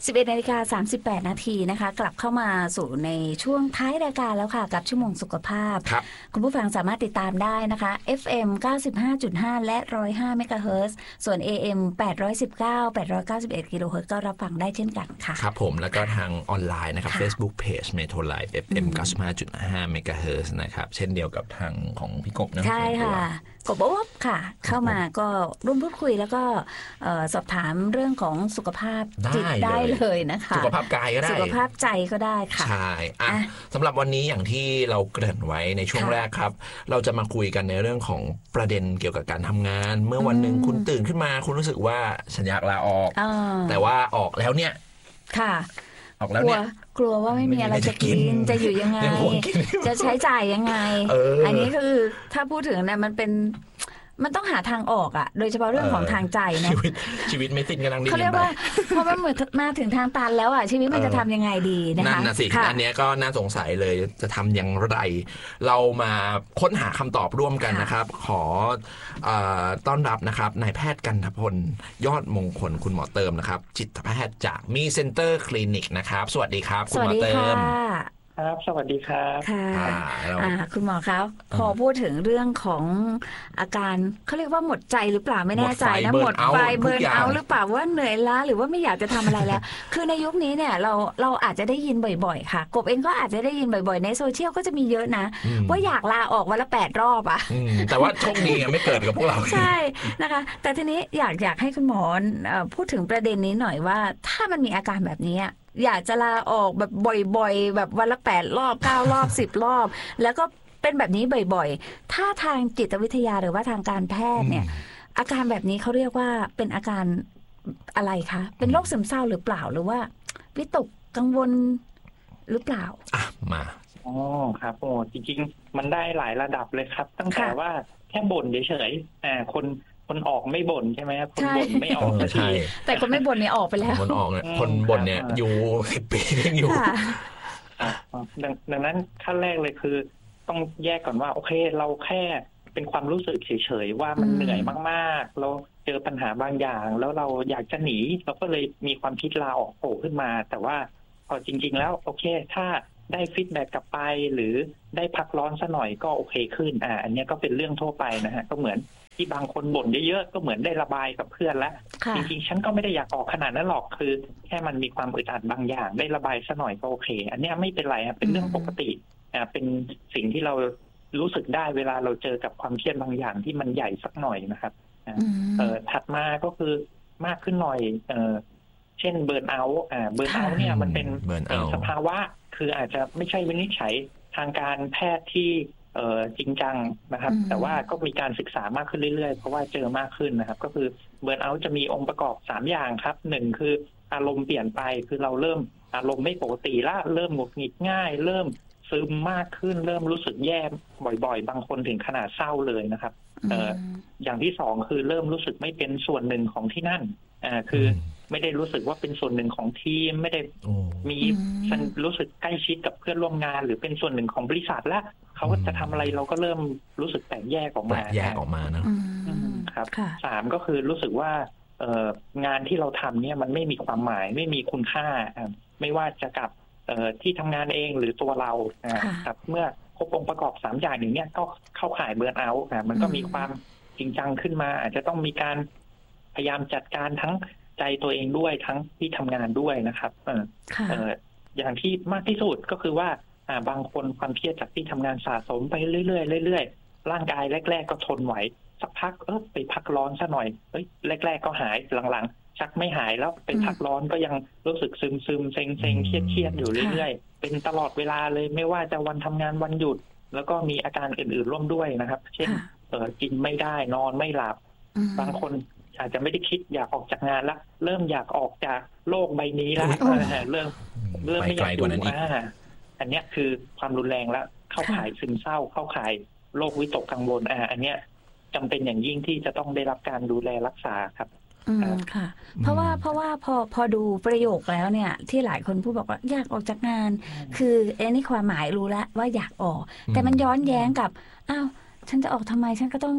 Speaker 3: สิบเอ็ดนาฬิกาสามสิบแปดนาทีนะคะกลับเข้ามาสู่ในช่วงท้ายรายการแล้วค่ะกับชั่วโมงสุขภาพ คุณผู้ฟังสามารถติดตามได้นะคะ เอฟ เอ็ม เก้าสิบห้าจุดห้า และ หนึ่งร้อยห้า เมกะเฮิรตซ์ส่วน เอ เอ็ม แปดร้อยสิบเก้า แปดร้อยเก้าสิบเอ็ด กิโลเฮิรตซ์ก็รับฟังได้เช่นกันค่ะ
Speaker 4: ครับผมแล้วก็ทางออนไลน์นะครับ Facebook Page Metro Live เอฟ เอ็ม เก้าสิบห้าจุดห้า เมกะเฮิรตซ์นะครับเช่นเดียวกับทางของพี่กบนะ
Speaker 3: ใช่ค่ะกบวบค่ะเข้ามาก็ร่วมพูดคุยแล้วก็สอบถามเรื่องของสุขภาพจิตได้เลยนะคะ
Speaker 4: สุขภาพกายก็ได้
Speaker 3: สุขภาพใจก็ได้ค่ะ
Speaker 4: ใช่อ่ะสำหรับวันนี้อย่างที่เราเกริ่นไว้ในช่วงแรกครับเราจะมาคุยกันในเรื่องของประเด็นเกี่ยวกับการทำงานเมื่อวันหนึ่งคุณตื่นขึ้นมาคุณรู้สึกว่าฉันอยากลาออกแต่ว่าออกแล้วเนี่ย
Speaker 3: ค่ะ
Speaker 4: ออกแล้วเนี่ย
Speaker 3: กลัวว่าไม่มีอะไรจะกินจะอยู่ยังไงจะใช้จ่ายยังไง อันนี้คือถ้าพูดถึงเนี่ยมันเป็นมันต้องหาทางออกอ่ะโดยเฉพาะเรื่องของทางใจนะ
Speaker 4: ชีวิตไม่สิ้นกำลังดี
Speaker 3: เขาเรียกว่าพอมันเหมือนมาถึงทางตันแล้วอ่ะชีวิตมันจะทำยังไงดีนะคะ
Speaker 4: นั่นนะสิอันนี้ก็น่าสงสัยเลยจะทำอย่างไรเรามาค้นหาคำตอบร่วมกันนะครับขอต้อนรับนะครับนายแพทย์กันทพลยอดมงคลคุณหมอเติมนะครับจิตแพทย์จากมีเซ็นเตอร์คลินิกนะครับสวัสดีครับคุณหมอเติม
Speaker 15: ครับสวัสดีครับ
Speaker 3: ค่ะคุณหมอครับพอพูดถึงเรื่องของอาการเขาเรียกว่าหมดใจหรือเปล่าไม่แน่ใจนะหมดไฟเบิร์นเอาหรือเปล่าว่าเหนื่อยล้าหรือว่าไม่อยากจะทำอะไรแล้วคือในยุคนี้เนี่ยเราเราอาจจะได้ยินบ่อยๆค่ะกบเองก็อาจจะได้ยินบ่อยๆในโซเชียลก็จะมีเยอะนะว่าอยากลาออกวันละแปดรอบอ่ะ
Speaker 4: แต่ว่าโชคดีไม่เกิดกับพวกเรา
Speaker 3: ใช่นะคะแต่ทีนี้อยากอยากให้คุณหมอพูดถึงประเด็นนี้หน่อยว่าถ้ามันมีอาการแบบนี้อยากจะลาออกแบบบ่อยๆแบบวันละแปดรอบเก้ารอบสิบรอบแล้วก็เป็นแบบนี้บ่อยๆถ้าทางจิตวิทยาหรือว่าทางการแพทย์เนี่ยอาการแบบนี้เขาเรียกว่าเป็นอาการอะไรคะเป็นโรคซึมเศร้าหรือเปล่าหรือว่าวิตกกังวลหรือเปล่า
Speaker 4: อ่ะมา
Speaker 15: อ๋อครับโอ้จริงๆมันได้หลายระดับเลยครับตั้งแต่ว่าแค่บ่นเฉยๆอ่าคนคนออกไม่บ่นใช่ไหมครับคนบ่นไม่ออก
Speaker 3: ใช่แต่คนไม่บ่นเนี่ยออกไปแล้ว
Speaker 4: คนออกเนี่ยคนบ่นเนี่ยอยู่สิบปียังอยู่
Speaker 15: ดังนั้นขั้นแรกเลยคือต้องแยกก่อนว่าโอเคเราแค่เป็นความรู้สึกเฉยๆว่ามันเหนื่อยมากๆเราเจอปัญหาบางอย่างแล้วเราอยากจะหนีเราก็เลยมีความคิดลาออกโผล่ขึ้นมาแต่ว่าพอจริงๆแล้วโอเคถ้าได้ฟีดแบ็กกลับไปหรือได้พักร้อนซะหน่อยก็โอเคขึ้นอ่าอันนี้ก็เป็นเรื่องทั่วไปนะฮะก็เหมือนที่บางคนบ่นเยอะๆก็เหมือนได้ระบายกับเพื่อนแล้วจริงๆฉันก็ไม่ได้อยากออกขนาดนั้นหรอกคือแค่มันมีความอึดอัดบางอย่างได้ระบายซะหน่อยก็โอเคอันนี้ไม่เป็นไรครับเป็นเรื่องปกติอ่าเป็นสิ่งที่เรารู้สึกได้เวลาเราเจอกับความเครียดบางอย่างที่มันใหญ่สักหน่อยนะครับเอ่อถัดมาก็คือมากขึ้นหน่อยเอ่อเช่นเบิร์นเอาท์อ่าเบิร์นเอาท์เนี่ยมันเป็นสภาวะคืออาจจะไม่ใช่วินิจฉัยทางการแพทย์ที่เอ่อจริงจังนะครับแต่ว่าก็มีการศึกษามากขึ้นเรื่อยๆเพราะว่าเจอมากขึ้นนะครับก็คือเบิร์นเอาท์จะมีองค์ประกอบสามอย่างครับหนึ่งคืออารมณ์เปลี่ยนไปคือเราเริ่มอารมณ์ไม่ปกติละเริ่มหงุดหงิดง่ายเริ่มซึมมากขึ้นเริ่มรู้สึกแย่บ่อยๆบางคนถึงขนาดเศร้าเลยนะครับเอ่ออย่างที่สองคือเริ่มรู้สึกไม่เป็นส่วนหนึ่งของที่นั่นอ่าคือไม่ได้รู้สึกว่าเป็นส่วนหนึ่งของทีมไม่ได้มีรู้สึกใกล้ชิดกับเพื่อนร่วมงานหรือเป็นส่วนหนึ่งของบริษัทและเขาจะทำอะไรเราก็เริ่มรู้สึกแตกแยกออกมา
Speaker 4: แตกแยกออกมานะครับ
Speaker 15: สามก็คือรู้สึกว่าเอ่องานที่เราทำเนี่ยมันไม่มีความหมายไม่มีคุณค่าไม่ว่าจะกับเอ่อที่ทำงานเองหรือตัวเราครับเมื่อครบองค์ประกอบสามอย่างอย่างเนี้ยก็เข้าข่ายเบิร์นเอาท์อ่ะมันก็มีความจริงจังขึ้นมาอาจจะต้องมีการพยายามจัดการทั้งใจตัวเองด้วยทั้งที่ทำงานด้วยนะครับเอ่อเอ่ออย่างที่มากที่สุดก็คือว่าอ่าบางคนความเครียดจากที่ทำงานสะสมไปเรื่อยๆเรื่อยๆร่างกายแรกๆก็ทนไหวสักพักเออไปพักร้อนซะหน่อยเฮ้ยแรกๆก็หายหลังๆชักไม่หายแล้วไปพักร้อนก็ยังรู้สึกซึมๆเซ็งๆเครียดๆอยู่เรื่อยๆเป็นตลอดเวลาเลยไม่ว่าจะวันทำงานวันหยุดแล้วก็มีอาการอื่นๆร่วมด้วยนะครับเช่นเออกินไม่ได้นอนไม่หลับบางคนอาจจะไม่ได้คิดอยากออกจากงานแล้วเริ่มอยากออกจากโลกใบนี้แล้วเริ่มเริ่มไม่อยากอยู่อ่าอันนี้คือความรุนแรงแล้วเข้าข่ายซึมเศร้าเข้าข่ายโรควิตกกังวลอ่าอันเนี้ยจำเป็นอย่างยิ่งที่จะต้องได้รับการดูแลรักษาครับ
Speaker 3: อืมค่ะเพราะว่าเพราะว่าพอพอดูประโยคแล้วเนี่ยที่หลายคนพูดบอกว่าอยากออกจากงานคือเอ็นี่ความหมายรู้แล้วว่าอยากออกแต่มันย้อนแย้งกับอ้าวฉันจะออกทำไมฉันก็ต้อง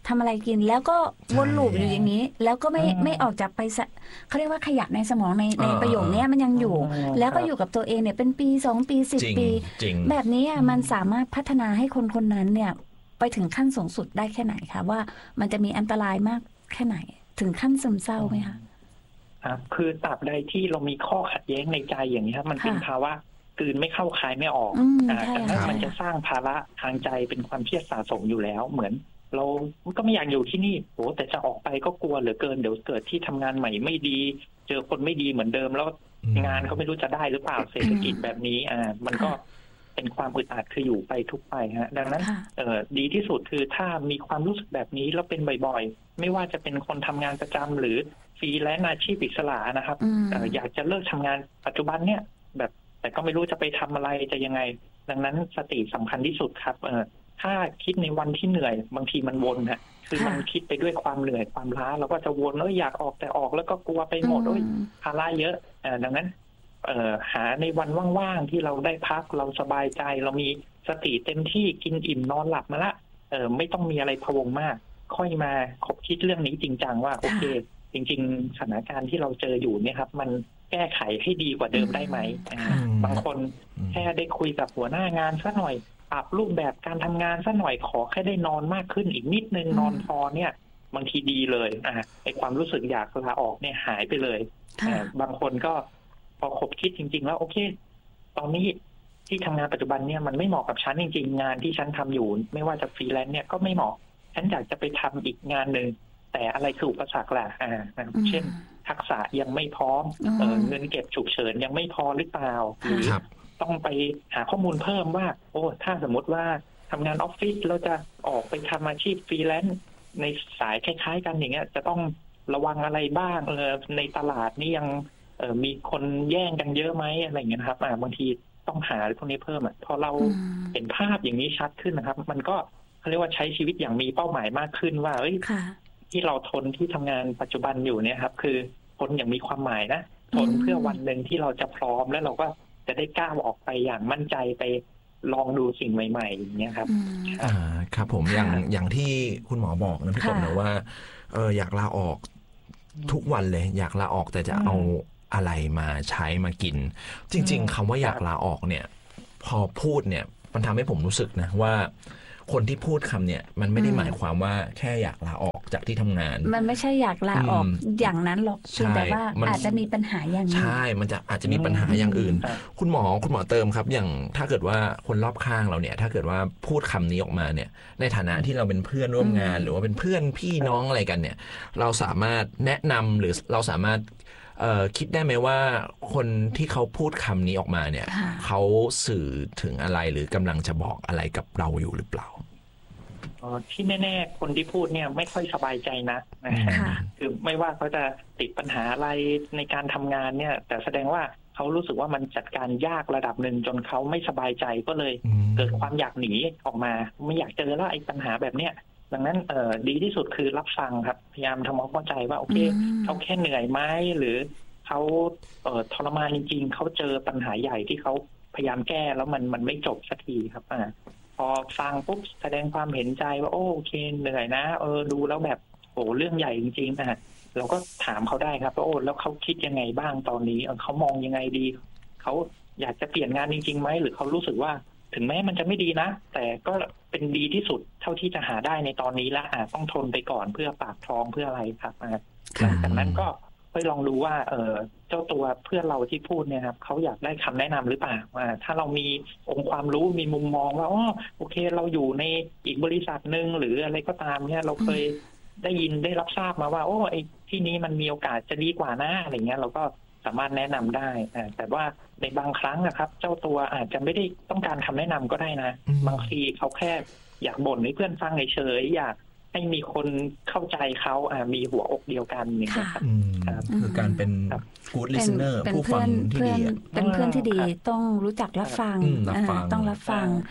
Speaker 3: ทำอะไรกินแล้วก็วนลูปอยู่อย่างนี้แล้วก็ไม่ไม่ออกจากไปเขาเรียกว่าขยะในสมองในในประโยคนี้มันยังอยู่แล้วก็อยู่กับตัวเองเนี่ยเป็นปีสองปีสิบปีแบบนี้มันสามารถพัฒนาให้คนคนนั้นเนี่ยไปถึงขั้นสูงสุดได้แค่ไหนคะว่ามันจะมีอันตรายมากแค่ไหนถึงขั้นซึมเศร้าไหมคะ
Speaker 15: ครับคือตราบใดที่เรามีข้อขัดแย้งในใจอย่างนี้ครับมันเป็นภาวะกลืนไม่เข้าคายไม่ออกอ่าแต่นั้นมันจะสร้างภาระทางใจเป็นความเครียดสะสมอยู่แล้วเหมือนเราก็ไม่อยากอยู่ที่นี่โหแต่จะออกไปก็กลัวเหลือเกินเดี๋ยวเกิดที่ทำงานใหม่ไม่ดีเจอคนไม่ดีเหมือนเดิมแล้วงานก็ไม่รู้จะได้หรือเปล่าเศรษฐกิจแบบนี้อ่ามันก็เป็นความอึดอัดคืออยู่ไปทุกไปฮะดังนั้นเอ่อดีที่สุดคือถ้ามีความรู้สึกแบบนี้แล้วเป็นบ่อยๆไม่ว่าจะเป็นคนทำงานประจำหรือฟรีแลนซ์อาชีพอิสระนะครับเอ่ออยากจะเลิกทำงานปัจจุบันเนี่ยแบบแต่ก็ไม่รู้จะไปทำอะไรจะยังไงดังนั้นสติสำคัญที่สุดครับเอ่อถ้าคิดในวันที่เหนื่อยบางทีมันวนฮะคือมันคิดไปด้วยความเหนื่อยความล้าเราก็จะวนแล้วอยากออกแต่ออกแล้วก็กลัวไปหมดโอ้ยภาระเยอะเอ่อดังนั้นเอ่อหาในวันว่างๆที่เราได้พักเราสบายใจเรามีสติเต็มที่กินอิ่มนอนหลับมาละเอ่อไม่ต้องมีอะไรพะวงมากค่อยมาคบคิดเรื่องนี้จริงจังว่าโอเคจริงๆสถานการณ์ที่เราเจออยู่เนี่ยครับมันแก้ไขให้ดีกว่าเดิมได้ไหมบางคนแค่ได้คุยกับหัวหน้างานสักหน่อยปรับรูปแบบการทำงานสักหน่อยขอแค่ได้นอนมากขึ้นอีกนิดนึงนอนพอเนี่ยบางทีดีเลยอ่ะไอความรู้สึกอยากลาออกเนี่ยหายไปเลยบางคนก็พอคบคิดจริงๆแล้วโอเคตอนนี้ที่ทำงานปัจจุบันเนี่ยมันไม่เหมาะกับฉันจริงๆงานที่ฉันทำอยู่ไม่ว่าจะฟรีแลนซ์เนี่ยก็ไม่เหมาะฉันอยากจะไปทำอีกงานหนึ่งแต่อะไรคืออุปสรรคล่ะอ่าเช่นทักษะยังไม่พร้อมเอ่อเงินเก็บฉุกเฉินยังไม่พอหรือเปล่าหรือต้องไปหาข้อมูลเพิ่มว่าโอ้ถ้าสมมติว่าทำงานออฟฟิศเราจะออกไปทำอาชีพฟรีแลนซ์ในสายคล้ายๆกันอย่างเงี้ยจะต้องระวังอะไรบ้างเออในตลาดนี่ยังเออมีคนแย่งกันเยอะไหมอะไรอย่างเงี้ยครับอ่าบางทีต้องหาพวกนี้เพิ่มอ่ะพอเราเห็นภาพอย่างนี้ชัดขึ้นนะครับมันก็เขาเรียกว่าใช้ชีวิตอย่างมีเป้าหมายมากขึ้นว่าเอ้ยที่เราทนที่ทำงานปัจจุบันอยู่เนี่ยครับคือทนอย่างมีความหมายนะทนเพื่อวันหนึ่งที่เราจะพร้อมแล้วเราก็จะได้ก้าวออกไปอย่างมั่นใจไปลองดูสิ่งใหม่ๆอย่างเงี้ยครับ
Speaker 4: อ่าครับผมอย่างอย่างที่คุณหมอบอกนะพี่กบนะว่าเอออยากลาออกทุกวันเลยอยากลาออกแต่จะเอาอะไรมาใช้มากินจริงๆคำว่าอยากลาออกเนี่ยพอพูดเนี่ยมันทำให้ผมรู้สึกนะว่าคนที่พูดคำเนี่ยมันไม่ได้หมายความว่าแค่อยากลาออกจากที่ทำงาน
Speaker 3: มันไม่ใช่อยากลาออกอย่างนั้นหรอกแต่ว่าอาจจะมีปัญหาอย่างนี้
Speaker 4: ใช่มันจะอาจจะมีปัญหาอย่างอื่นคุณหมอคุณหมอเติมครับอย่างถ้าเกิดว่าคนรอบข้างเราเนี่ยถ้าเกิดว่าพูดคำนี้ออกมาเนี่ยในฐานะที่เราเป็นเพื่อนร่วมงานหรือว่าเป็นเพื่อนพี่น้องอะไรกันเนี่ยเราสามารถแนะนำหรือเราสามารถคิดได้ไหมว่าคนที่เขาพูดคำนี้ออกมาเนี่ยเขาสื่อถึงอะไรหรือกำลังจะบอกอะไรกับเราอยู่หรือเปล่า
Speaker 15: ที่แน่ๆคนที่พูดเนี่ยไม่ค่อยสบายใจนะคือไม่ว่าเขาจะติดปัญหาอะไรในการทำงานเนี่ยแต่แสดงว่าเขารู้สึกว่ามันจัดการยากระดับหนึ่งจนเขาไม่สบายใจก็เลยเกิดความอยากหนีออกมาไม่อยากเจอแล้วไอ้ปัญหาแบบเนี้ยดังนั้นเอ่อดีที่สุดคือรับฟังครับพยายามทำความเข้าใจว่าโอเคเขาแค่เหนื่อยไหมหรือเขาเอ่อทรมานจริงๆเขาเจอปัญหาใหญ่ที่เขาพยายามแก้แล้วมันมันไม่จบสักทีครับอ่าพอฟังปุ๊บแสดงความเห็นใจว่าโอเคเหนื่อยนะเออดูแล้วแบบโอ้เรื่องใหญ่จริงๆนะเราก็ถามเขาได้ครับว่าโอ้แล้วเขาคิดยังไงบ้างตอนนี้เขามองยังไงดีเขาอยากจะเปลี่ยนงานจริงๆไหมหรือเขารู้สึกว่าถึงแม้มันจะไม่ดีนะแต่ก็เป็นดีที่สุดเท่าที่จะหาได้ในตอนนี้ละอ่ะต้องทนไปก่อนเพื่อปากท้องเพื่ออะไรครับหลังจากนั้นก็ค่อยลองดูว่าเออเจ้าตัวเพื่อนเราที่พูดเนี่ยครับเขาอยากได้คำแนะนำหรือเปล่าอ่าถ้าเรามีองค์ความรู้มีมุมมองว่าอ๋อโอเคเราอยู่ในอีกบริษัทหนึ่งหรืออะไรก็ตามเนี่ยเราเคยได้ยินได้รับทราบมาว่าโอ้ไอ้ที่นี้มันมีโอกาสจะดีกว่านะอะไรเงี้ยเราก็สามารถแนะนำได้แต่ว่าในบางครั้งนะครับเจ้าตัวอาจจะไม่ได้ต้องการคำแนะนำก็ได้นะบางทีเขาแค่อยากบ่นให้เพื่อนฟังเฉยๆอยากให้มีคนเข้าใจเขาอ่ามีหัวอกเดียวกันนี่ครับ
Speaker 4: คือการเป็น good listener ผู้ฟังที่ดี
Speaker 3: เป็นเพื่อนที่ดีต้องรู้จักรับฟังต้องรับฟัง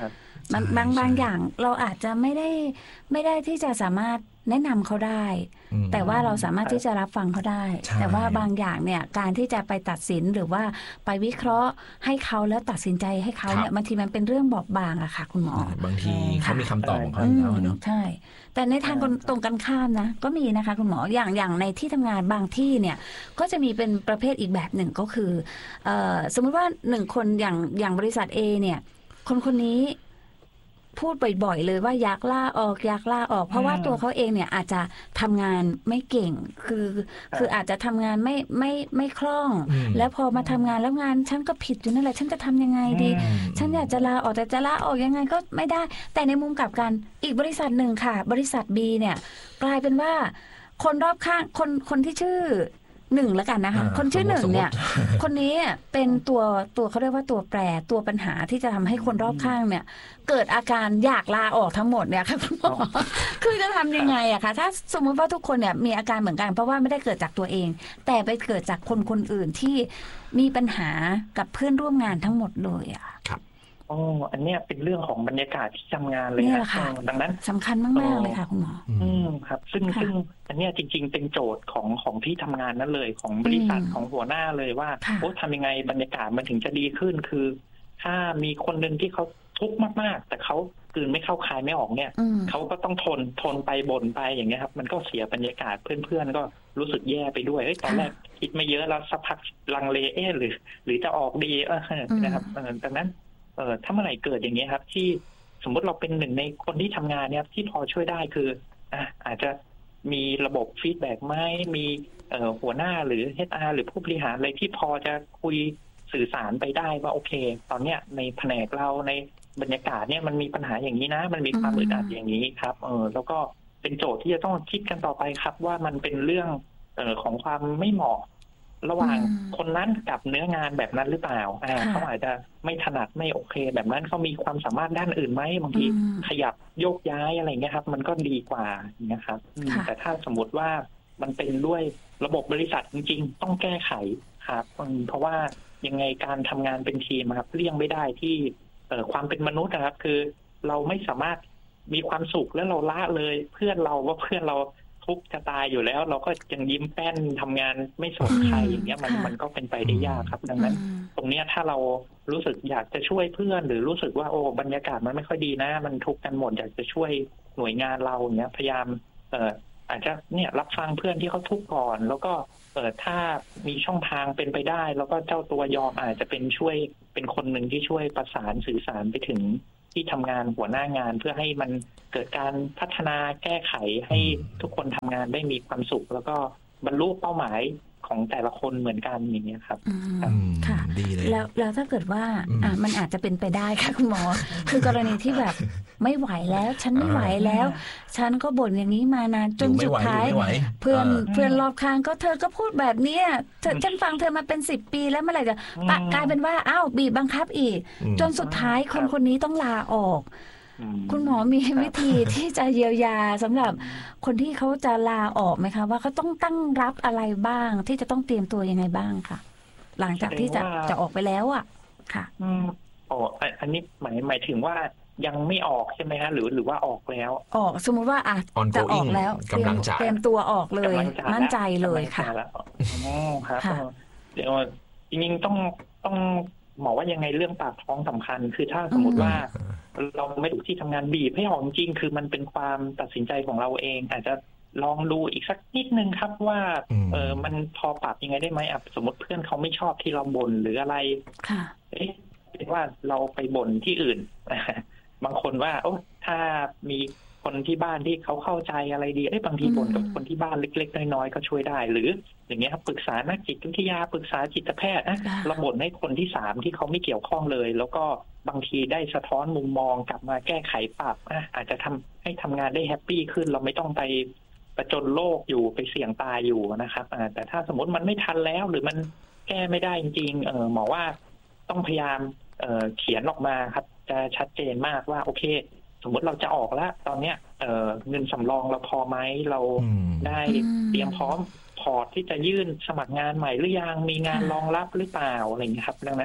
Speaker 3: บางบางบางอย่างเราอาจจะไม่ได้ไม่ได้ที่จะสามารถแนะนำเขาได้แต่ว่าเราสามารถที่จะรับฟังเขาได้แต่ว่าบางอย่างเนี่ยการที่จะไปตัดสินหรือว่าไปวิเคราะห์ให้เขาแล้วตัดสินใจให้เขาเนี่ยบางทีมันเป็นเรื่องบอบบางอะค่ะคุณหมอบ
Speaker 4: างทีเขามีคำตอบของเขาแล้วเนาะ
Speaker 3: ใช่แต่ในทางตรงกันข้ามนะก็มีนะคะคุณหมออย่างอย่างในที่ทำงานบางที่เนี่ยก็จะมีเป็นประเภทอีกแบบหนึ่งก็คือเอ่อสมมุติว่าหนึ่งคนอย่างอย่างบริษัท A เนี่ยคนคนนี้พูดบ่อยๆเลยว่าอยากล่าออกอยากล่าออกเพราะว่าตัวเขาเองเนี่ยอาจจะทำงานไม่เก่งคือคืออาจจะทำงานไม่ไม่ไม่คล่องแล้วพอมาทำงานแล้วงานฉันก็ผิดอยู่นั่นแหละฉันจะทำยังไงดีฉันอยากจะลาออกแต่จะลาออกยังไงก็ไม่ได้แต่ในมุมกลับกันอีกบริษัทหนึ่งค่ะบริษัท B เนี่ยกลายเป็นว่าคนรอบข้างคนคนที่ชื่อหนึ่งแล้วกันนะคะคนชื่อหนึ่งเนี่ยคนนี้เป็นตัวตัวเขาเรียกว่าตัวแปรตัวปัญหาที่จะทำให้คนรอบข้างเนี่ยเกิดอาการอยากลาออกทั้งหมดเนี่ยค่ะคุณหมอคือจะทำยังไงอะคะถ้าสมมติว่าทุกคนเนี่ยมีอาการเหมือนกันเพราะว่าไม่ได้เกิดจากตัวเองแต่ไปเกิดจากคนคนอื่นที่มีปัญหากับเพื่อนร่วมงานทั้งหมดเลยอะ
Speaker 4: ครับ
Speaker 15: อ๋ออันเนี้ยเป็นเรื่องของบรรยากาศที่ทำงานเลยค่ะดังนั้น
Speaker 3: สำคัญมากๆเลยค่ะคุณหมอ
Speaker 15: อืมครับซึ่งซึ่งอันเนี้ยจริงๆเป็นโจทย์ของของที่ทำงานนั่นเลยของบริษัทของหัวหน้าเลยว่าโอ้ทำยังไงบรรยากาศมันถึงจะดีขึ้นคือถ้ามีคนหนึ่งที่เขาทุกข์มากๆแต่เขากลืนไม่เข้าคายไม่ออกเนี่ยเขาก็ต้องทนทนไปบ่นไปอย่างเงี้ยครับมันก็เสียบรรยากาศเพื่อนๆก็รู้สึกแย่ไปด้วยเอ้ยตอนแรกคิดไม่เยอะแล้วสักพักลังเลเอ๊ะหรือหรือจะออกดีเออนะครับดังนั้นเอ่อถ้าเมื่อไหร่เกิดอย่างเงี้ยครับที่สมมติเราเป็นหนึ่งในคนที่ทำงานเนี่ยที่พอช่วยได้คืออ่ะอาจจะมีระบบฟีดแบ็กไหมมีเอ่อหัวหน้าหรือ เอช อาร์ หรือผู้บริหารอะไรที่พอจะคุยสื่อสารไปได้ว่าโอเคตอนเนี้ยในแผนกเราในบรรยากาศเนี่ยมันมีปัญหาอย่างนี้นะมันมีความอึดอัดอย่างนี้ครับเออแล้วก็เป็นโจทย์ที่จะต้องคิดกันต่อไปครับว่ามันเป็นเรื่องเอ่อของความไม่เหมาะระหว่างคนนั้นกับเนื้องานแบบนั้นหรือเปล่าอ่าเขาอาจจะไม่ถนัดไม่โอเคแบบนั้นเขามีความสามารถด้านอื่นไหมบางทีขยับโยกย้ายอะไรเงี้ยครับมันก็ดีกว่านะครับแต่ถ้าสมมติว่ามันเป็นด้วยระบบบริษัทจริงๆต้องแก้ไขครับเพราะว่ายังไงการทำงานเป็นทีมครับเลี่ยงไม่ได้ที่เอ่อความเป็นมนุษย์นะครับคือเราไม่สามารถมีความสุขแล้วเราละเลยเพื่อนเราว่าเพื่อนเราทุกจะตายอยู่แล้วเราก็ยังยิ้มแป้นทำงานไม่สนใครอย่างเงี้ยมันมันก็เป็นไปได้ยากครับดังนั้นตรงเนี้ยถ้าเรารู้สึกอยากจะช่วยเพื่อนหรือรู้สึกว่าโอ้บรรยากาศมันไม่ค่อยดีนะมันทุกข์กันหมดอยากจะช่วยหน่วยงานเราเนี้ยพยายามเอ่ออาจจะเนี่ยรับฟังเพื่อนที่เขาทุกข์ก่อนแล้วก็เอ่อถ้ามีช่องทางเป็นไปได้แล้วก็เจ้าตัวยอมอาจจะเป็นช่วยเป็นคนหนึ่งที่ช่วยประสานสื่อสารไปถึงที่ทำงานหัวหน้างานเพื่อให้มันเกิดการพัฒนาแก้ไขให้ทุกคนทำงานได้มีความสุขแล้วก็บรรลุเป้าหมายของแต่ละคนเหมือนกันอย่างเงี้ยครับ
Speaker 3: ค่ะ
Speaker 4: ดีเลย
Speaker 3: แล้วแล้วถ้าเกิดว่าอ่ามันอาจจะเป็นไปได้ค่ะคุณหมอคือกรณีที่แบบไม่ไหวแล้วฉันไม่ไหวแล้วฉันก็บ่นอย่างนี้มานานจนสุดท้ายเพื่อนเพื่อนรอบข้างก็เธอก็พูดแบบนี้เธอฉันฟังเธอมาเป็นสิบปีแล้วเมื่อไหร่จะกลายเป็นว่าอ้าวบีบบังคับอีกจนสุดท้ายคนคนนี้ต้องลาออกคุณหมอมีวิธีที่จะเยียวยาสำหรับคนที่เขาจะลาออกไหมคะว่าเขาต้องตั้งรับอะไรบ้างที่จะต้องเตรียมตัวยังไงบ้างค่ะหลังจากที่จะจะออกไปแล้วอ่ะค่ะ
Speaker 15: อืมอ๋ออันนี้หมายหมายถึงว่ายังไม่ออกใช่ไหมฮะหรือหรือว่าออกแล้ว
Speaker 3: ออกสมมุติว่าอ่ะจะออกแล้วเตรียมเตรียมตัวออกเลยมั่นใจเลยค่ะ
Speaker 15: อ๋อครับเดี๋ยวจริงๆต้องต้องหมอว่ายังไงเรื่องปากท้องสำคัญคือถ้าสมมติว่าเราไม่ถูกที่ทำงานบีบให้ออกจริงคือมันเป็นความตัดสินใจของเราเองอาจจะลองดูอีกสักนิดนึงครับว่าเออมันพอปรับยังไงได้ไหมอ่ะสมมติเพื่อนเขาไม่ชอบที่เราบ่นหรืออะไร
Speaker 3: ค่ะ
Speaker 15: เอ๊ะเป็นว่าเราไปบ่นที่อื่นบางคนว่าโอ้ถ้ามีคนที่บ้านที่เขาเข้าใจอะไรดีเอ้ยบางทีบ่นกับคนที่บ้านเล็กๆน้อยๆก็ช่วยได้หรืออย่างเงี้ยครับปรึกษานักจิตวิทยาปรึกษาจิตแพทย์นะเราบ่นให้คนที่สามที่เขาไม่เกี่ยวข้องเลยแล้วก็บางทีได้สะท้อนมุมมองกลับมาแก้ไขปรับอ่ะอาจจะทำให้ทำงานได้แฮปปี้ขึ้นเราไม่ต้องไปประจนโลกอยู่ไปเสี่ยงตายอยู่นะครับแต่ถ้าสมมติมันไม่ทันแล้วหรือมันแก้ไม่ได้จริงๆเออหมอว่าต้องพยายามเอ่อเขียนออกมาครับจะชัดเจนมากว่าโอเคสมมติเราจะออกแล้วตอนเนี้ยเอ่อเงินสำรองเราพอไหมเราได้เตรียมพร้อมพอที่จะยื่นสมัครงานใหม่หรือยังมีงานรองรับหรือเปล่าอะไรอย่างนี้ครับดังนั้น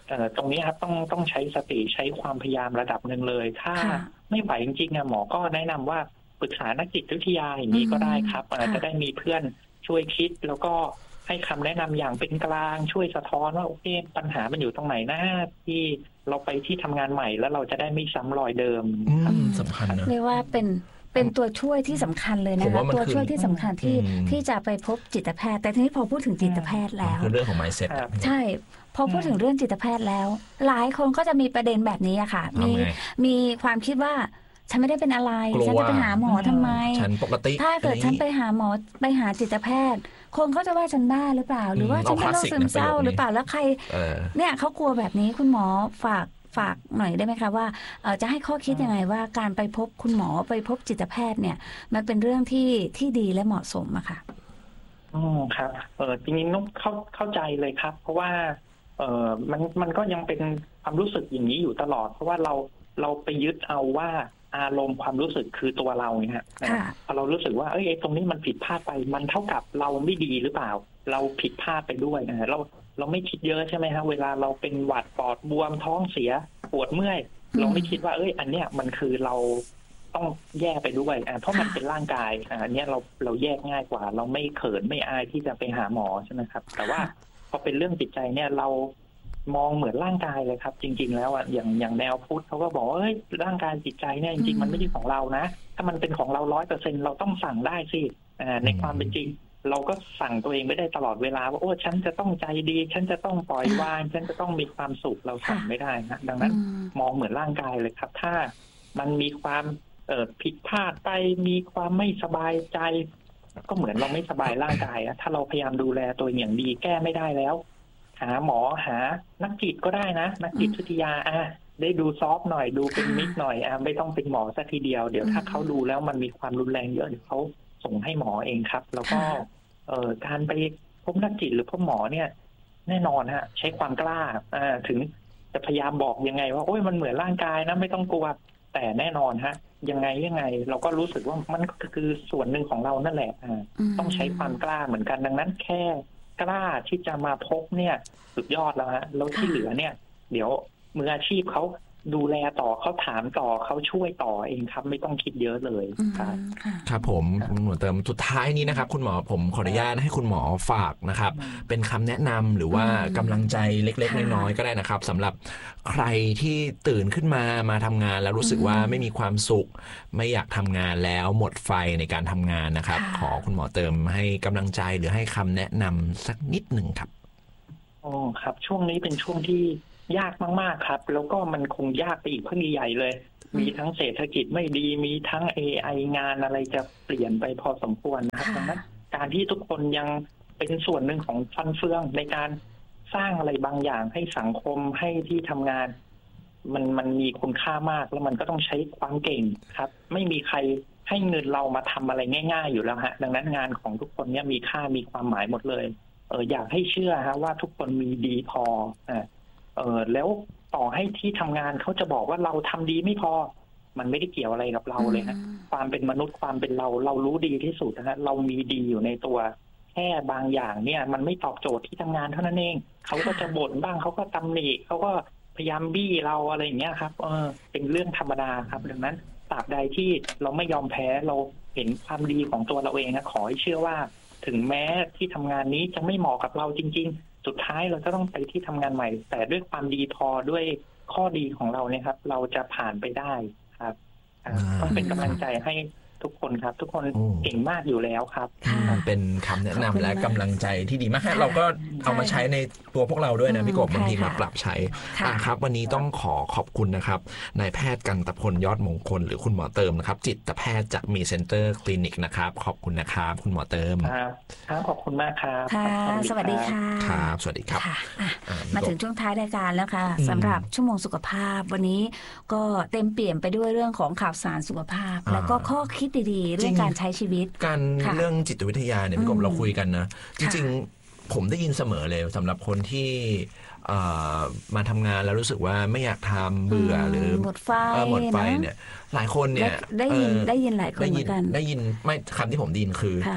Speaker 15: เอ่อตรงนี้ครับต้องต้องใช้สติใช้ความพยายามระดับหนึ่งเลยถ้าไม่ไหวจริงๆหมอก็แนะนำว่าปรึกษานักจิตวิทยาอย่างนี้ก็ได้ครับอาจจะได้มีเพื่อนช่วยคิดแล้วก็ให้คำแนะนำอย่างเป็นกลางช่วยสะท้อนว่าโอเคปัญหามันอยู่ตรงไหนนะที่เราไปที่ทำงานใหม่แล้วเราจะได้ไม่ซ้ำรอยเดิม
Speaker 4: สำคัญนะ
Speaker 3: เรียกว่าเป็นเป็นตัวช่วยที่สำคัญเลยนะคะตัวช่วยที่สำคัญที่ที่จะไปพบจิตแพทย์แต่ทีนี้พอพูดถึงจิตแพทย์แล้ว
Speaker 4: คือเรื่องของ mindset
Speaker 3: ใช่พอพูดถึงเรื่องจิตแพทย์แล้วหลายคนก็จะมีประเด็นแบบนี้อะค่ะมีมีความคิดว่าฉันไม่ได้เป็นอะไรฉันจะไปหาหมอทำไม
Speaker 4: ฉันปกติ
Speaker 3: ถ้าเกิดฉันไปหาหมอไปหาจิตแพทย์คนเขาจะว่าฉันบ้าหรือเปล่าหรือว่าฉันเป็นโรคซึมเศร้าหรือเปล่าแล้วใครเนี่ยเขากลัวแบบนี้คุณหมอฝากฝากหน่อยได้ไหมคะว่าจะให้ข้อคิดยังไงว่าการไปพบคุณหมอไปพบจิตแพทย์เนี่ยมันเป็นเรื่องที่ที่ดีและเหมาะสมอะค่ะ
Speaker 15: อ๋อครับเออจริงๆนุ๊กเข้าเข้าใจเลยครับเพราะว่าเออมันมันก็ยังเป็นความรู้สึกอย่างนี้อยู่ตลอดเพราะว่าเราเราไปยึดเอาว่าอารมณ์ความรู้สึกคือตัวเราเนี่ยฮะพอเรารู้สึกว่าเอ้ยตรงนี้มันผิดพลาดไปมันเท่ากับเราไม่ดีหรือเปล่าเราผิดพลาดไปด้วยนะเราเราไม่คิดเยอะใช่ไหมฮะเวลาเราเป็นหวัดปอดบวมท้องเสียปวดเมื่อยเราไม่คิดว่าเอ้ยอันเนี้ยมันคือเราต้องแยกไปด้วยอ่าเพราะมันเป็นร่างกายอ่าอันเนี้ยเราเราแยกง่ายกว่าเราไม่เขินไม่อายที่จะไปหาหมอใช่ไหมครับแต่ว่าพอเป็นเรื่องจิตใจเนี่ยเรามองเหมือนร่างกายเลยครับจริงๆแล้วอ่ะอย่างอย่างแนวพุทธเขาก็บอกว่าเฮ้ยร่างกายจิตใจเนี่ยจริงๆมันไม่ใช่ของเรานะถ้ามันเป็นของเราร้อยเปอร์เซ็นต์เราต้องสั่งได้สิอ่าในความเป็นจริงเราก็สั่งตัวเองไม่ได้ตลอดเวลาว่าโอ้ฉันจะต้องใจดีฉันจะต้องปล่อยวางฉันจะต้องมีความสุขเราสั่งไม่ได้นะดังนั้นมองเหมือนร่างกายเลยครับถ้ามันมีความเอ่อผิดพลาดไปมีความไม่สบายใจก็เหมือนเราไม่สบายร่างกายอะถ้าเราพยายามดูแลตัวเองอย่างดีแก้ไม่ได้แล้วหาหมอหานักจิตก็ได้นะนักจิตวิทยาอ่ะได้ดูซอฟต์หน่อยดูเป็นมิตรหน่อยอ่ะไม่ต้องเป็นหมอซะทีเดียวเดี๋ยวถ้าเขาดูแล้วมันมีความรุนแรงเยอะเดี๋ยวเขาส่งให้หมอเองครับแล้วก็เอ่อการไปพบนักจิตหรือพบหมอเนี่ยแน่นอนฮะใช้ความกล้าอ่าถึงจะพยายามบอกยังไงว่าโอ้ยมันเหมือนร่างกายนะไม่ต้องกลัวแต่แน่นอนฮะยังไงยังไงเราก็รู้สึกว่ามันก็คือส่วนหนึ่งของเรานั่นแหละอ่าต้องใช้ความกล้าเหมือนกันดังนั้นแค่กล้าที่จะมาพบเนี่ยสุดยอดแล้วฮะแล้วที่เหลือเนี่ยเดี๋ยวมืออาชีพเขาดูแลต่อเขาถามต่อเขาช่วยต่อเองครับไม่ต้องคิดเยอะเลยครับ
Speaker 4: ครับผมคุณหมอเติมสุดท้ายนี้นะครับคุณหมอผมขออนุญาตให้คุณหมอฝากนะครับเป็นคำแนะนำหรือว่ากำลังใจเล็กๆน้อยๆก็ได้นะครับสำหรับใครที่ตื่นขึ้นมามาทำงานแล้วรู้สึกว่าไม่มีความสุขไม่อยากทำงานแล้วหมดไฟในการทำงานนะครับขอคุณหมอเติมให้กำลังใจหรือให้คำแนะนำสักนิดหนึ่งครับ
Speaker 15: อ๋อครับช่วงนี้เป็นช่วงที่ยากมากๆครับแล้วก็มันคงยากไปอีกเพิ่งใหญ่เลยมีทั้งเศรษฐกิจไม่ดีมีทั้ง เอ ไอ งานอะไรจะเปลี่ยนไปพอสมควรนะครับดังนั้นการที่ทุกคนยังเป็นส่วนหนึ่งของฟันเฟืองในการสร้างอะไรบางอย่างให้สังคมให้ที่ทำงานมันมันมีคุณค่ามากแล้วมันก็ต้องใช้ความเก่งครับไม่มีใครให้เงินเรามาทำอะไรง่ายๆอยู่แล้วฮะดังนั้นงานของทุกคนเนี่ยมีค่ามีความหมายหมดเลยเอออยากให้เชื่อฮะว่าทุกคนมีดีพออ่าเออแล้วต่อให้ที่ทำงานเขาจะบอกว่าเราทำดีไม่พอมันไม่ได้เกี่ยวอะไรกับเราเลยนะความเป็นมนุษย์ความเป็นเราเรารู้ดีที่สุดนะฮะเรามีดีอยู่ในตัวแค่บางอย่างเนี่ยมันไม่ตอบโจทย์ที่ทำงานเท่านั้นเองเขาก็จะบ่นบ้างเขาก็ตำหนิเขาก็พยายามบี้เราอะไรอย่างเงี้ยครับเออเป็นเรื่องธรรมดาครับดังนั้นตราบใดที่เราไม่ยอมแพ้เราเห็นความดีของตัวเราเองนะขอให้เชื่อว่าถึงแม้ที่ทำงานนี้จะไม่เหมาะกับเราจริงๆสุดท้ายเราจะต้องไปที่ทำงานใหม่แต่ด้วยความดีพอด้วยข้อดีของเราเนี่ยครับเราจะผ่านไปได้ครับต้องเป็นกำลังใจให้ทุกคนครับทุกคนเก่งมากอยู่แล้วครับ
Speaker 4: มันเป็นคำแนะนำและกำลังใจที่ดีมากเราก็เอามาใช้ในตัวพวกเราด้วยนะพี่กบบางทีมาปรับใช้ครับวันนี้ต้องขอขอบคุณนะครับนายแพทย์กันตพลยอดมงคลหรือคุณหมอเติมนะครับจิตแพทย์จากมีเซ็นเตอร์คลินิกนะครับขอบคุณนะครับคุณหมอเติม
Speaker 15: ครับครับขอบคุณมากครับ
Speaker 3: ค่ะสวัสดีค่ะ
Speaker 4: ครับสวัสดีครับ
Speaker 3: มาถึงช่วงท้ายรายการแล้วค่ะสำหรับชั่วโมงสุขภาพวันนี้ก็เต็มเปี่ยมไปด้วยเรื่องของข่าวสารสุขภาพแล้วก็ข้อคิดดีๆเรื่องการใช้ชีวิต
Speaker 4: การเรื่องจิตวิทยาเนี่ยพี่กบเราคุยกันนะจริงๆผมได้ยินเสมอเลยสำหรับคนที่มาทำงานแล้วรู้สึกว่าไม่อยากทำเบื่อหรือ
Speaker 3: หมดไฟ
Speaker 4: หมดไฟเนี่ยหลายคนเนี่ย
Speaker 3: ได้ยินได้ยินหลายคนเหมือนกัน
Speaker 4: ได้ยินไม่คำที่ผมได้ยินคือ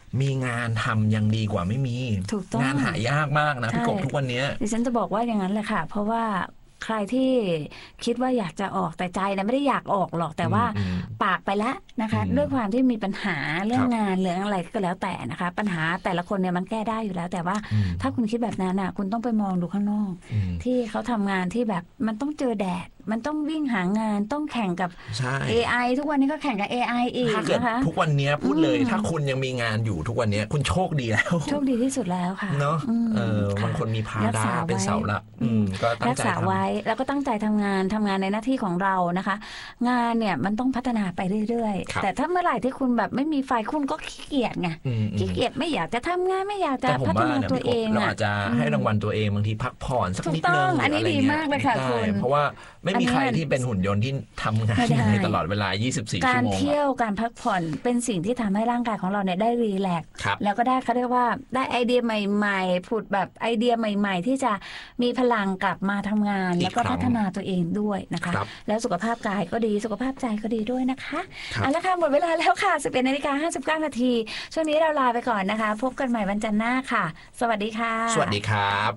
Speaker 4: มีงานทำยังดีกว่าไม่มีงานหายากมากนะพี่กบทุกวันนี้
Speaker 3: ดิฉันจะบอกว่าอย่างนั้นแหละค่ะเพราะว่าใครที่คิดว่าอยากจะออกแต่ใจนะไม่ได้อยากออกหรอกแต่ว่าปากไปแล้วนะคะด้วยความที่มีปัญหาเรื่องงานเรื่องอะไรก็แล้วแต่นะคะปัญหาแต่ละคนเนี่ยมันแก้ได้อยู่แล้วแต่ว่าถ้าคุณคิดแบบนั้นน่ะคุณต้องไปมองดูข้างนอกที่เขาทำงานที่แบบมันต้องเจอแดดมันต้องวิ่งหางานต้องแข่งกับ เอ ไอ ทุกวันนี้ก็แข่งกับ เอ ไอ อีกนะคะ
Speaker 4: ทุกวันนี้พูดเลยถ้าคุณยังมีงานอยู่ทุกวันนี้คุณโชคดีแล้ว
Speaker 3: โชคดีที่สุดแล้วค่ะ
Speaker 4: เนาะเออบางคนมีภาระเป็นเสาหลักก็ตั้งใจทำ
Speaker 3: ไว้แล้วก็ตั้งใจทำงานทำงานในหน้าที่ของเรานะคะงานเนี่ยมันต้องพัฒนาไปเรื่อยๆแต่ถ้าเมื่อไหร่ที่คุณแบบไม่มีไฟคุณก็ขี้เกียจไงขี้เกียจไม่อยากจะทำงานไม่อยากจะพัฒนาตัวเอง
Speaker 4: เราอาจจะให้รางวัลตัวเองบางทีพักผ่อนสักนิดนึง
Speaker 3: อันนี้ดีมากเลยค่ะคุณ
Speaker 4: เพราะว่าไม่มีใครที่เป็นหุ่นยนต์ที่ทำงานในตลอดเวลายี่สิบสี่ชั่วโมง
Speaker 3: การเที่ยวการพักผ่อนเป็นสิ่งที่ทำให้ร่างกายของเราเนี่ยได้รีแลกซ์แล้วก็ได้เขาเรียกว่าได้ไอเดียใหม่ๆผุดแบบไอเดียใหม่ๆที่จะมีพลังกลับมาทำงานแล้วก็พัฒนาตัวเองด้วยนะคะแล้วสุขภาพกายก็ดีสุขภาพใจก็ดีด้วยนะคะเอาละค่ะหมดเวลาแล้วค่ะ สิบเอ็ดนาฬิกาห้าสิบเก้านาทีช่วงนี้เราลาไปก่อนนะคะพบกันใหม่วันจันทร์หน้าค่ะสวัสดีค่ะ
Speaker 4: สวัสดีครับ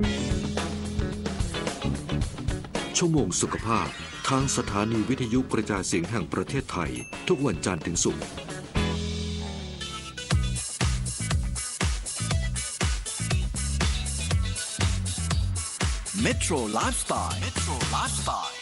Speaker 2: ชั่วโมงสุขภาพทางสถานีวิทยุกระจายเสียงแห่งประเทศไทยทุกวันจันทร์ถึงศุกร์
Speaker 1: Metro Lifestyle Metro Lifestyle